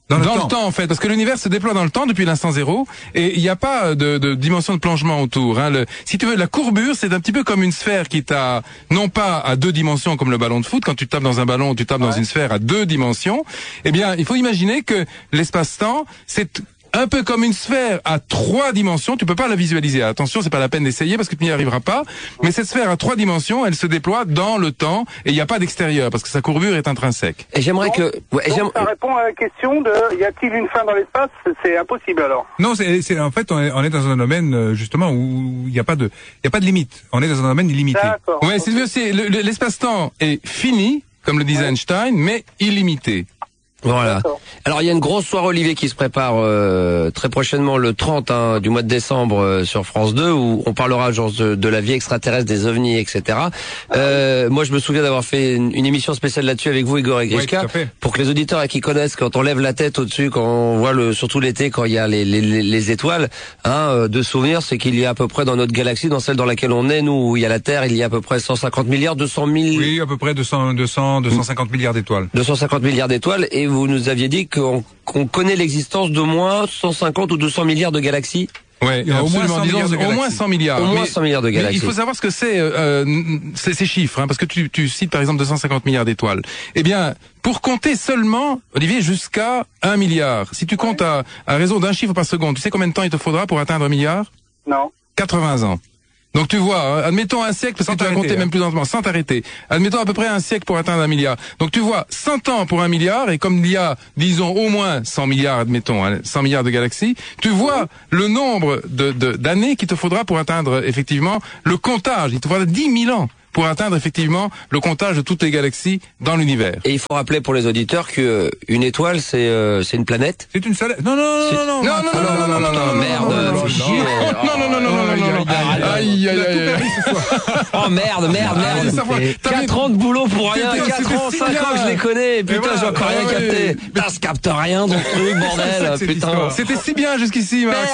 Dans, le, dans temps. le temps, en fait, parce que l'univers se déploie dans le temps depuis l'instant zéro, et il n'y a pas de, de dimension de plongement autour. Hein. Le, si tu veux, la courbure, c'est un petit peu comme une sphère qui t'a, non pas à deux dimensions comme le ballon de foot, quand tu tapes dans un ballon, tu tapes ouais. dans une sphère à deux dimensions. Eh bien, il faut imaginer que l'espace-temps, c'est un peu comme une sphère à trois dimensions. Tu peux pas la visualiser. Attention, c'est pas la peine d'essayer parce que tu n'y arriveras pas. Mais cette sphère à trois dimensions, elle se déploie dans le temps et il n'y a pas d'extérieur parce que sa courbure est intrinsèque. Et j'aimerais donc, que... Ouais, donc ça répond à la question de y a-t-il une fin dans l'espace? C'est impossible alors. Non, c'est, c'est en fait on est, on est dans un domaine justement où il n'y a pas de, il y a pas de limite. On est dans un domaine illimité. D'accord. Ouais, okay. c'est, c'est le, le, l'espace-temps est fini, comme le disait ouais. Einstein, mais illimité. Voilà. D'accord. Alors il y a une grosse soirée Olivier qui se prépare euh, très prochainement le trente hein, du mois de décembre euh, sur France deux où on parlera genre de, de la vie extraterrestre, des ovnis, et cetera. Euh, moi je me souviens d'avoir fait une, une émission spéciale là-dessus avec vous Igor et Grishka oui, pour que les auditeurs qui connaissent quand on lève la tête au-dessus, quand on voit le surtout l'été quand il y a les, les, les étoiles, hein, de souvenir c'est qu'il y a à peu près dans notre galaxie, dans celle dans laquelle on est nous où il y a la Terre, il y a à peu près cent cinquante milliards, deux cents mille. Oui, à peu près deux cents, deux cents, deux cent cinquante milliards d'étoiles. deux cent cinquante milliards d'étoiles et vous nous aviez dit qu'on qu'on connaît l'existence d'au moins cent cinquante ou deux cents milliards de galaxies. Ouais, il y a au moins cent disons, milliards de au moins cent milliards. Au moins cent milliards de galaxies. Il faut savoir ce que c'est, euh, c'est ces chiffres, hein, parce que tu, tu cites par exemple deux cent cinquante milliards d'étoiles. Eh bien, pour compter seulement, Olivier, jusqu'à un milliard. Si tu comptes à, à raison d'un chiffre par seconde, tu sais combien de temps il te faudra pour atteindre un milliard? Non. quatre-vingts ans. Donc tu vois, hein, admettons un siècle, parce sans que tu vas compter hein. même plus lentement, sans t'arrêter. Admettons à peu près un siècle pour atteindre un milliard. Donc tu vois, cent ans pour un milliard, et comme il y a, disons, au moins cent milliards, admettons, hein, cent milliards de galaxies, tu vois le nombre de, de, d'années qu'il te faudra pour atteindre effectivement le comptage. Il te faudra dix mille ans pour atteindre effectivement le comptage de toutes les galaxies dans l'univers. Et il faut rappeler pour les auditeurs que une étoile c'est euh, c'est une planète. C'est une salade. Non non non non non non non non non non non merde. Non non non non non non. Aïe aïe aïe. Oh merde merde merde. quatre ans de boulot pour rien. quatre ans, cinq ans que je les connais. Putain, j'ai encore rien capté. Putain, je capte rien dans ce truc, bordel. Putain. C'était si bien jusqu'ici, Max.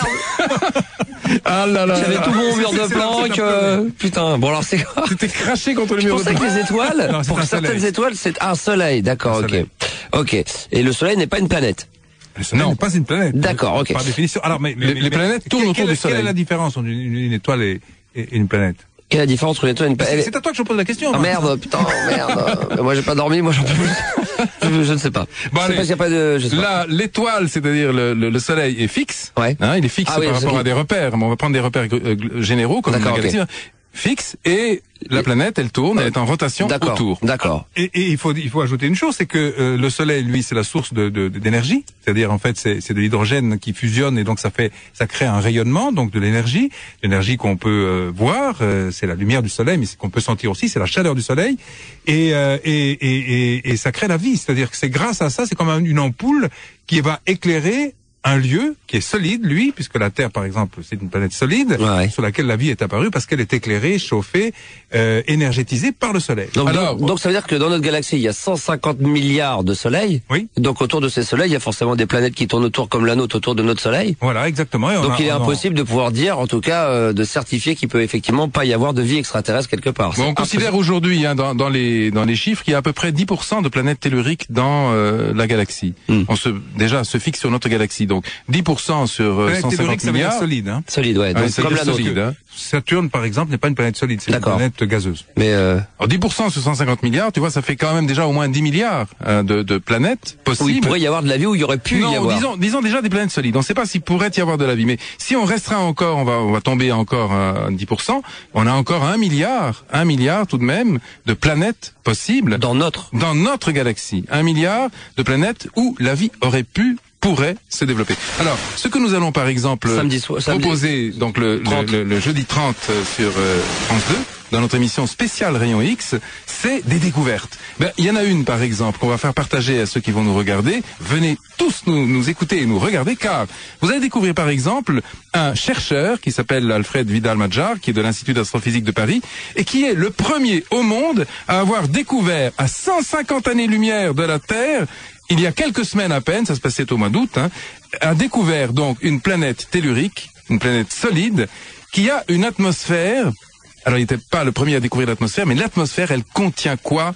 Ah là là. J'avais tout mon mur de planque. Euh, putain. Bon alors c'est quoi? C'était craché contre le mur de planque. Je pensais que les étoiles, non, pour certaines soleil. étoiles, c'est un soleil. D'accord, ok. Soleil. Ok. Et le soleil n'est pas une planète. Le soleil n'est pas une planète. D'accord, ok. Par définition. Alors, mais, mais les, mais, les planètes mais, tournent quelle, autour quelle, du soleil. Quelle est la différence entre une, une étoile et, et une planète? Quelle est la différence entre une étoile et une planète? C'est à toi que je pose la question. Oh merde, putain, merde. Moi j'ai pas dormi, moi j'en peux plus. je, je ne sais pas. Bon, je allez, sais pas s'il y a pas de. Je sais là, l'étoile, c'est-à-dire le, le, le soleil est fixe. Ouais. Hein, il est fixe ah, oui, par rapport à des repères. Mais on va prendre des repères euh, généraux comme la galaxie. Okay. Fixe et la planète, elle tourne, elle est en rotation d'accord, autour. D'accord. Et, et il faut il faut ajouter une chose, c'est que euh, le Soleil, lui, c'est la source de, de, d'énergie. C'est-à-dire en fait, c'est, c'est de l'hydrogène qui fusionne et donc ça fait ça crée un rayonnement, donc de l'énergie, l'énergie qu'on peut euh, voir, euh, c'est la lumière du Soleil, mais c'est qu'on peut sentir aussi, c'est la chaleur du Soleil, et euh, et, et et et ça crée la vie. C'est-à-dire que c'est grâce à ça, c'est comme une ampoule qui va éclairer un lieu qui est solide, lui, puisque la Terre, par exemple, c'est une planète solide, ouais. sur laquelle la vie est apparue parce qu'elle est éclairée, chauffée, euh, énergétisée par le Soleil. Donc, Alors, donc, donc ça veut dire que dans notre galaxie, il y a cent cinquante milliards de soleils. Oui. Donc autour de ces soleils, il y a forcément des planètes qui tournent autour comme la nôtre autour de notre Soleil. Voilà, exactement. Et on donc a, il est on impossible a... de pouvoir dire, en tout cas, euh, de certifier qu'il peut effectivement pas y avoir de vie extraterrestre quelque part. Bon, on considère aujourd'hui, hein, dans, dans les dans les chiffres, qu'il y a à peu près dix pour cent de planètes telluriques dans euh, la galaxie. Hmm. On se déjà se fixe sur notre galaxie, donc dix pour cent sur euh, cent cinquante milliards. Solide, hein. Solide, ouais. Donc, ouais, comme la nôtre. Solide, hein. Saturne, par exemple, n'est pas une planète solide, c'est D'accord. une planète gazeuse. Mais euh... alors dix pour cent sur cent cinquante milliards, tu vois, ça fait quand même déjà au moins dix milliards euh, de, de planètes possibles. Où il pourrait y avoir de la vie, où il y aurait pu non, y avoir. disons, disons déjà des planètes solides. On ne sait pas s'il pourrait y avoir de la vie, mais si on restreint encore, on va, on va tomber encore à dix pour cent. On a encore un milliard, un milliard tout de même de planètes possibles dans notre, dans notre galaxie. Un milliard de planètes où la vie aurait pu pourrait se développer. Alors, ce que nous allons par exemple samedi so- proposer samedi donc le, le, le, le jeudi trente sur euh, France deux, dans notre émission spéciale Rayon X, c'est des découvertes. Ben, il y en a une par exemple qu'on va faire partager à ceux qui vont nous regarder. Venez tous nous, nous écouter et nous regarder, car vous allez découvrir par exemple un chercheur qui s'appelle Alfred Vidal-Madjar, qui est de l'Institut d'astrophysique de Paris, et qui est le premier au monde à avoir découvert à cent cinquante années-lumière de la Terre, il y a quelques semaines à peine, ça se passait au mois d'août, hein, a découvert donc une planète tellurique, une planète solide, qui a une atmosphère. Alors, il n'était pas le premier à découvrir l'atmosphère, mais l'atmosphère, elle contient quoi?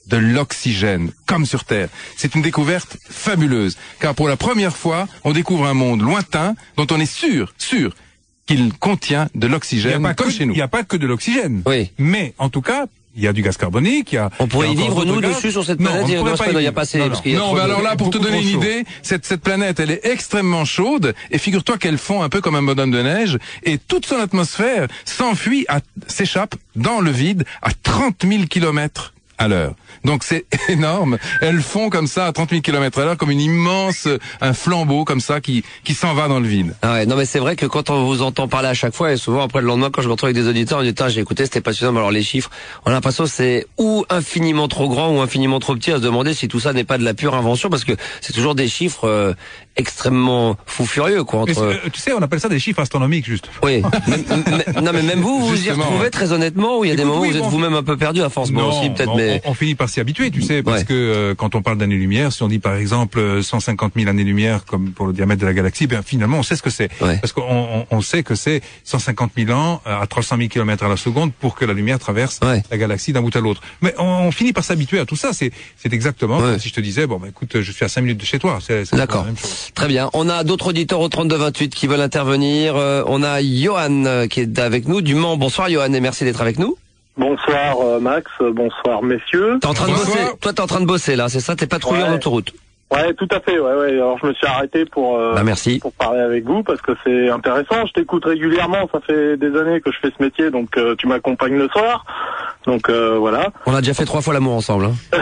de l'oxygène, comme sur Terre. C'est une découverte fabuleuse, car pour la première fois, on découvre un monde lointain dont on est sûr, sûr, qu'il contient de l'oxygène, comme que, chez nous. Il n'y a pas que de l'oxygène. Oui. Mais, en tout cas, il y a du gaz carbonique, il y a... On pourrait y il y a vivre, nous, gaz. dessus, sur cette non, planète, on il ne pourrait pas y il y a vivre. pas assez, Non, parce qu'il y a Non, trop mais de- alors là, pour te beaucoup donner trop une chaud. idée, cette, cette planète, elle est extrêmement chaude, et figure-toi qu'elle fond un peu comme un bonhomme de neige, et toute son atmosphère s'enfuit, à- s'échappe dans le vide à trente mille kilomètres à l'heure. Donc c'est énorme. Elles font comme ça à trente mille kilomètres à l'heure, comme une immense, un flambeau comme ça qui qui s'en va dans le vide. Ah ouais, non mais c'est vrai que quand on vous entend parler à chaque fois, et souvent après le lendemain quand je me retrouve avec des auditeurs, on dit tiens j'ai écouté, c'était passionnant, mais alors les chiffres, on a l'impression que c'est ou infiniment trop grand ou infiniment trop petit, à se demander si tout ça n'est pas de la pure invention, parce que c'est toujours des chiffres euh, extrêmement fou furieux quoi. Mais Entre... c'est- euh, tu sais, on appelle ça des chiffres astronomiques, juste. Oui, même- même- non mais même vous, vous y Justement, retrouvez ouais. très honnêtement, ou il y a des Écoute, moments oui, où vous êtes bon. vous-même un peu perdu à force, moi aussi peut-être, on, mais... on, on finit par s'y habituer, tu sais, parce Ouais. que euh, quand on parle d'années-lumière, si on dit par exemple euh, cent cinquante mille années-lumière comme pour le diamètre de la galaxie, ben finalement on sait ce que c'est. Ouais. Parce qu'on on, on sait que c'est cent cinquante mille ans euh, à trois cent mille kilomètres à la seconde pour que la lumière traverse Ouais. la galaxie d'un bout à l'autre. Mais on, on finit par s'habituer à tout ça. C'est c'est exactement Ouais. comme si je te disais, bon ben écoute, je suis à cinq minutes de chez toi. C'est c'est D'accord. la même chose. Très bien. On a d'autres auditeurs au trente-deux vingt-huit qui veulent intervenir. Euh, on a Johan euh, qui est avec nous du Mans. Bonsoir Johan et merci d'être avec nous. Bonsoir euh, Max, euh, bonsoir messieurs. T'es en train de Bonsoir. bosser. Toi t'es en train de bosser là, c'est ça? T'es patrouilleur Ouais. d'autoroute. Ouais, tout à fait. Ouais, ouais. Alors je me suis arrêté pour euh, Bah merci. pour parler avec vous parce que c'est intéressant. Je t'écoute régulièrement. Ça fait des années que je fais ce métier, donc euh, tu m'accompagnes le soir. Donc euh, voilà. On a déjà fait trois fois l'amour ensemble. Hein.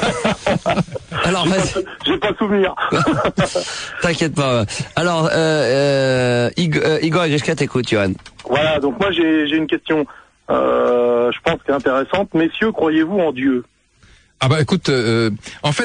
Alors J'ai pas, vas-y, j'ai pas souvenir. t'inquiète pas. Alors euh, euh, Igor, euh, Igor et Grishka t'écoute Johan. Voilà. Donc moi j'ai j'ai une question. Euh, je pense qu'elle est intéressante. Messieurs, croyez-vous en Dieu? Ah bah écoute, euh, en fait.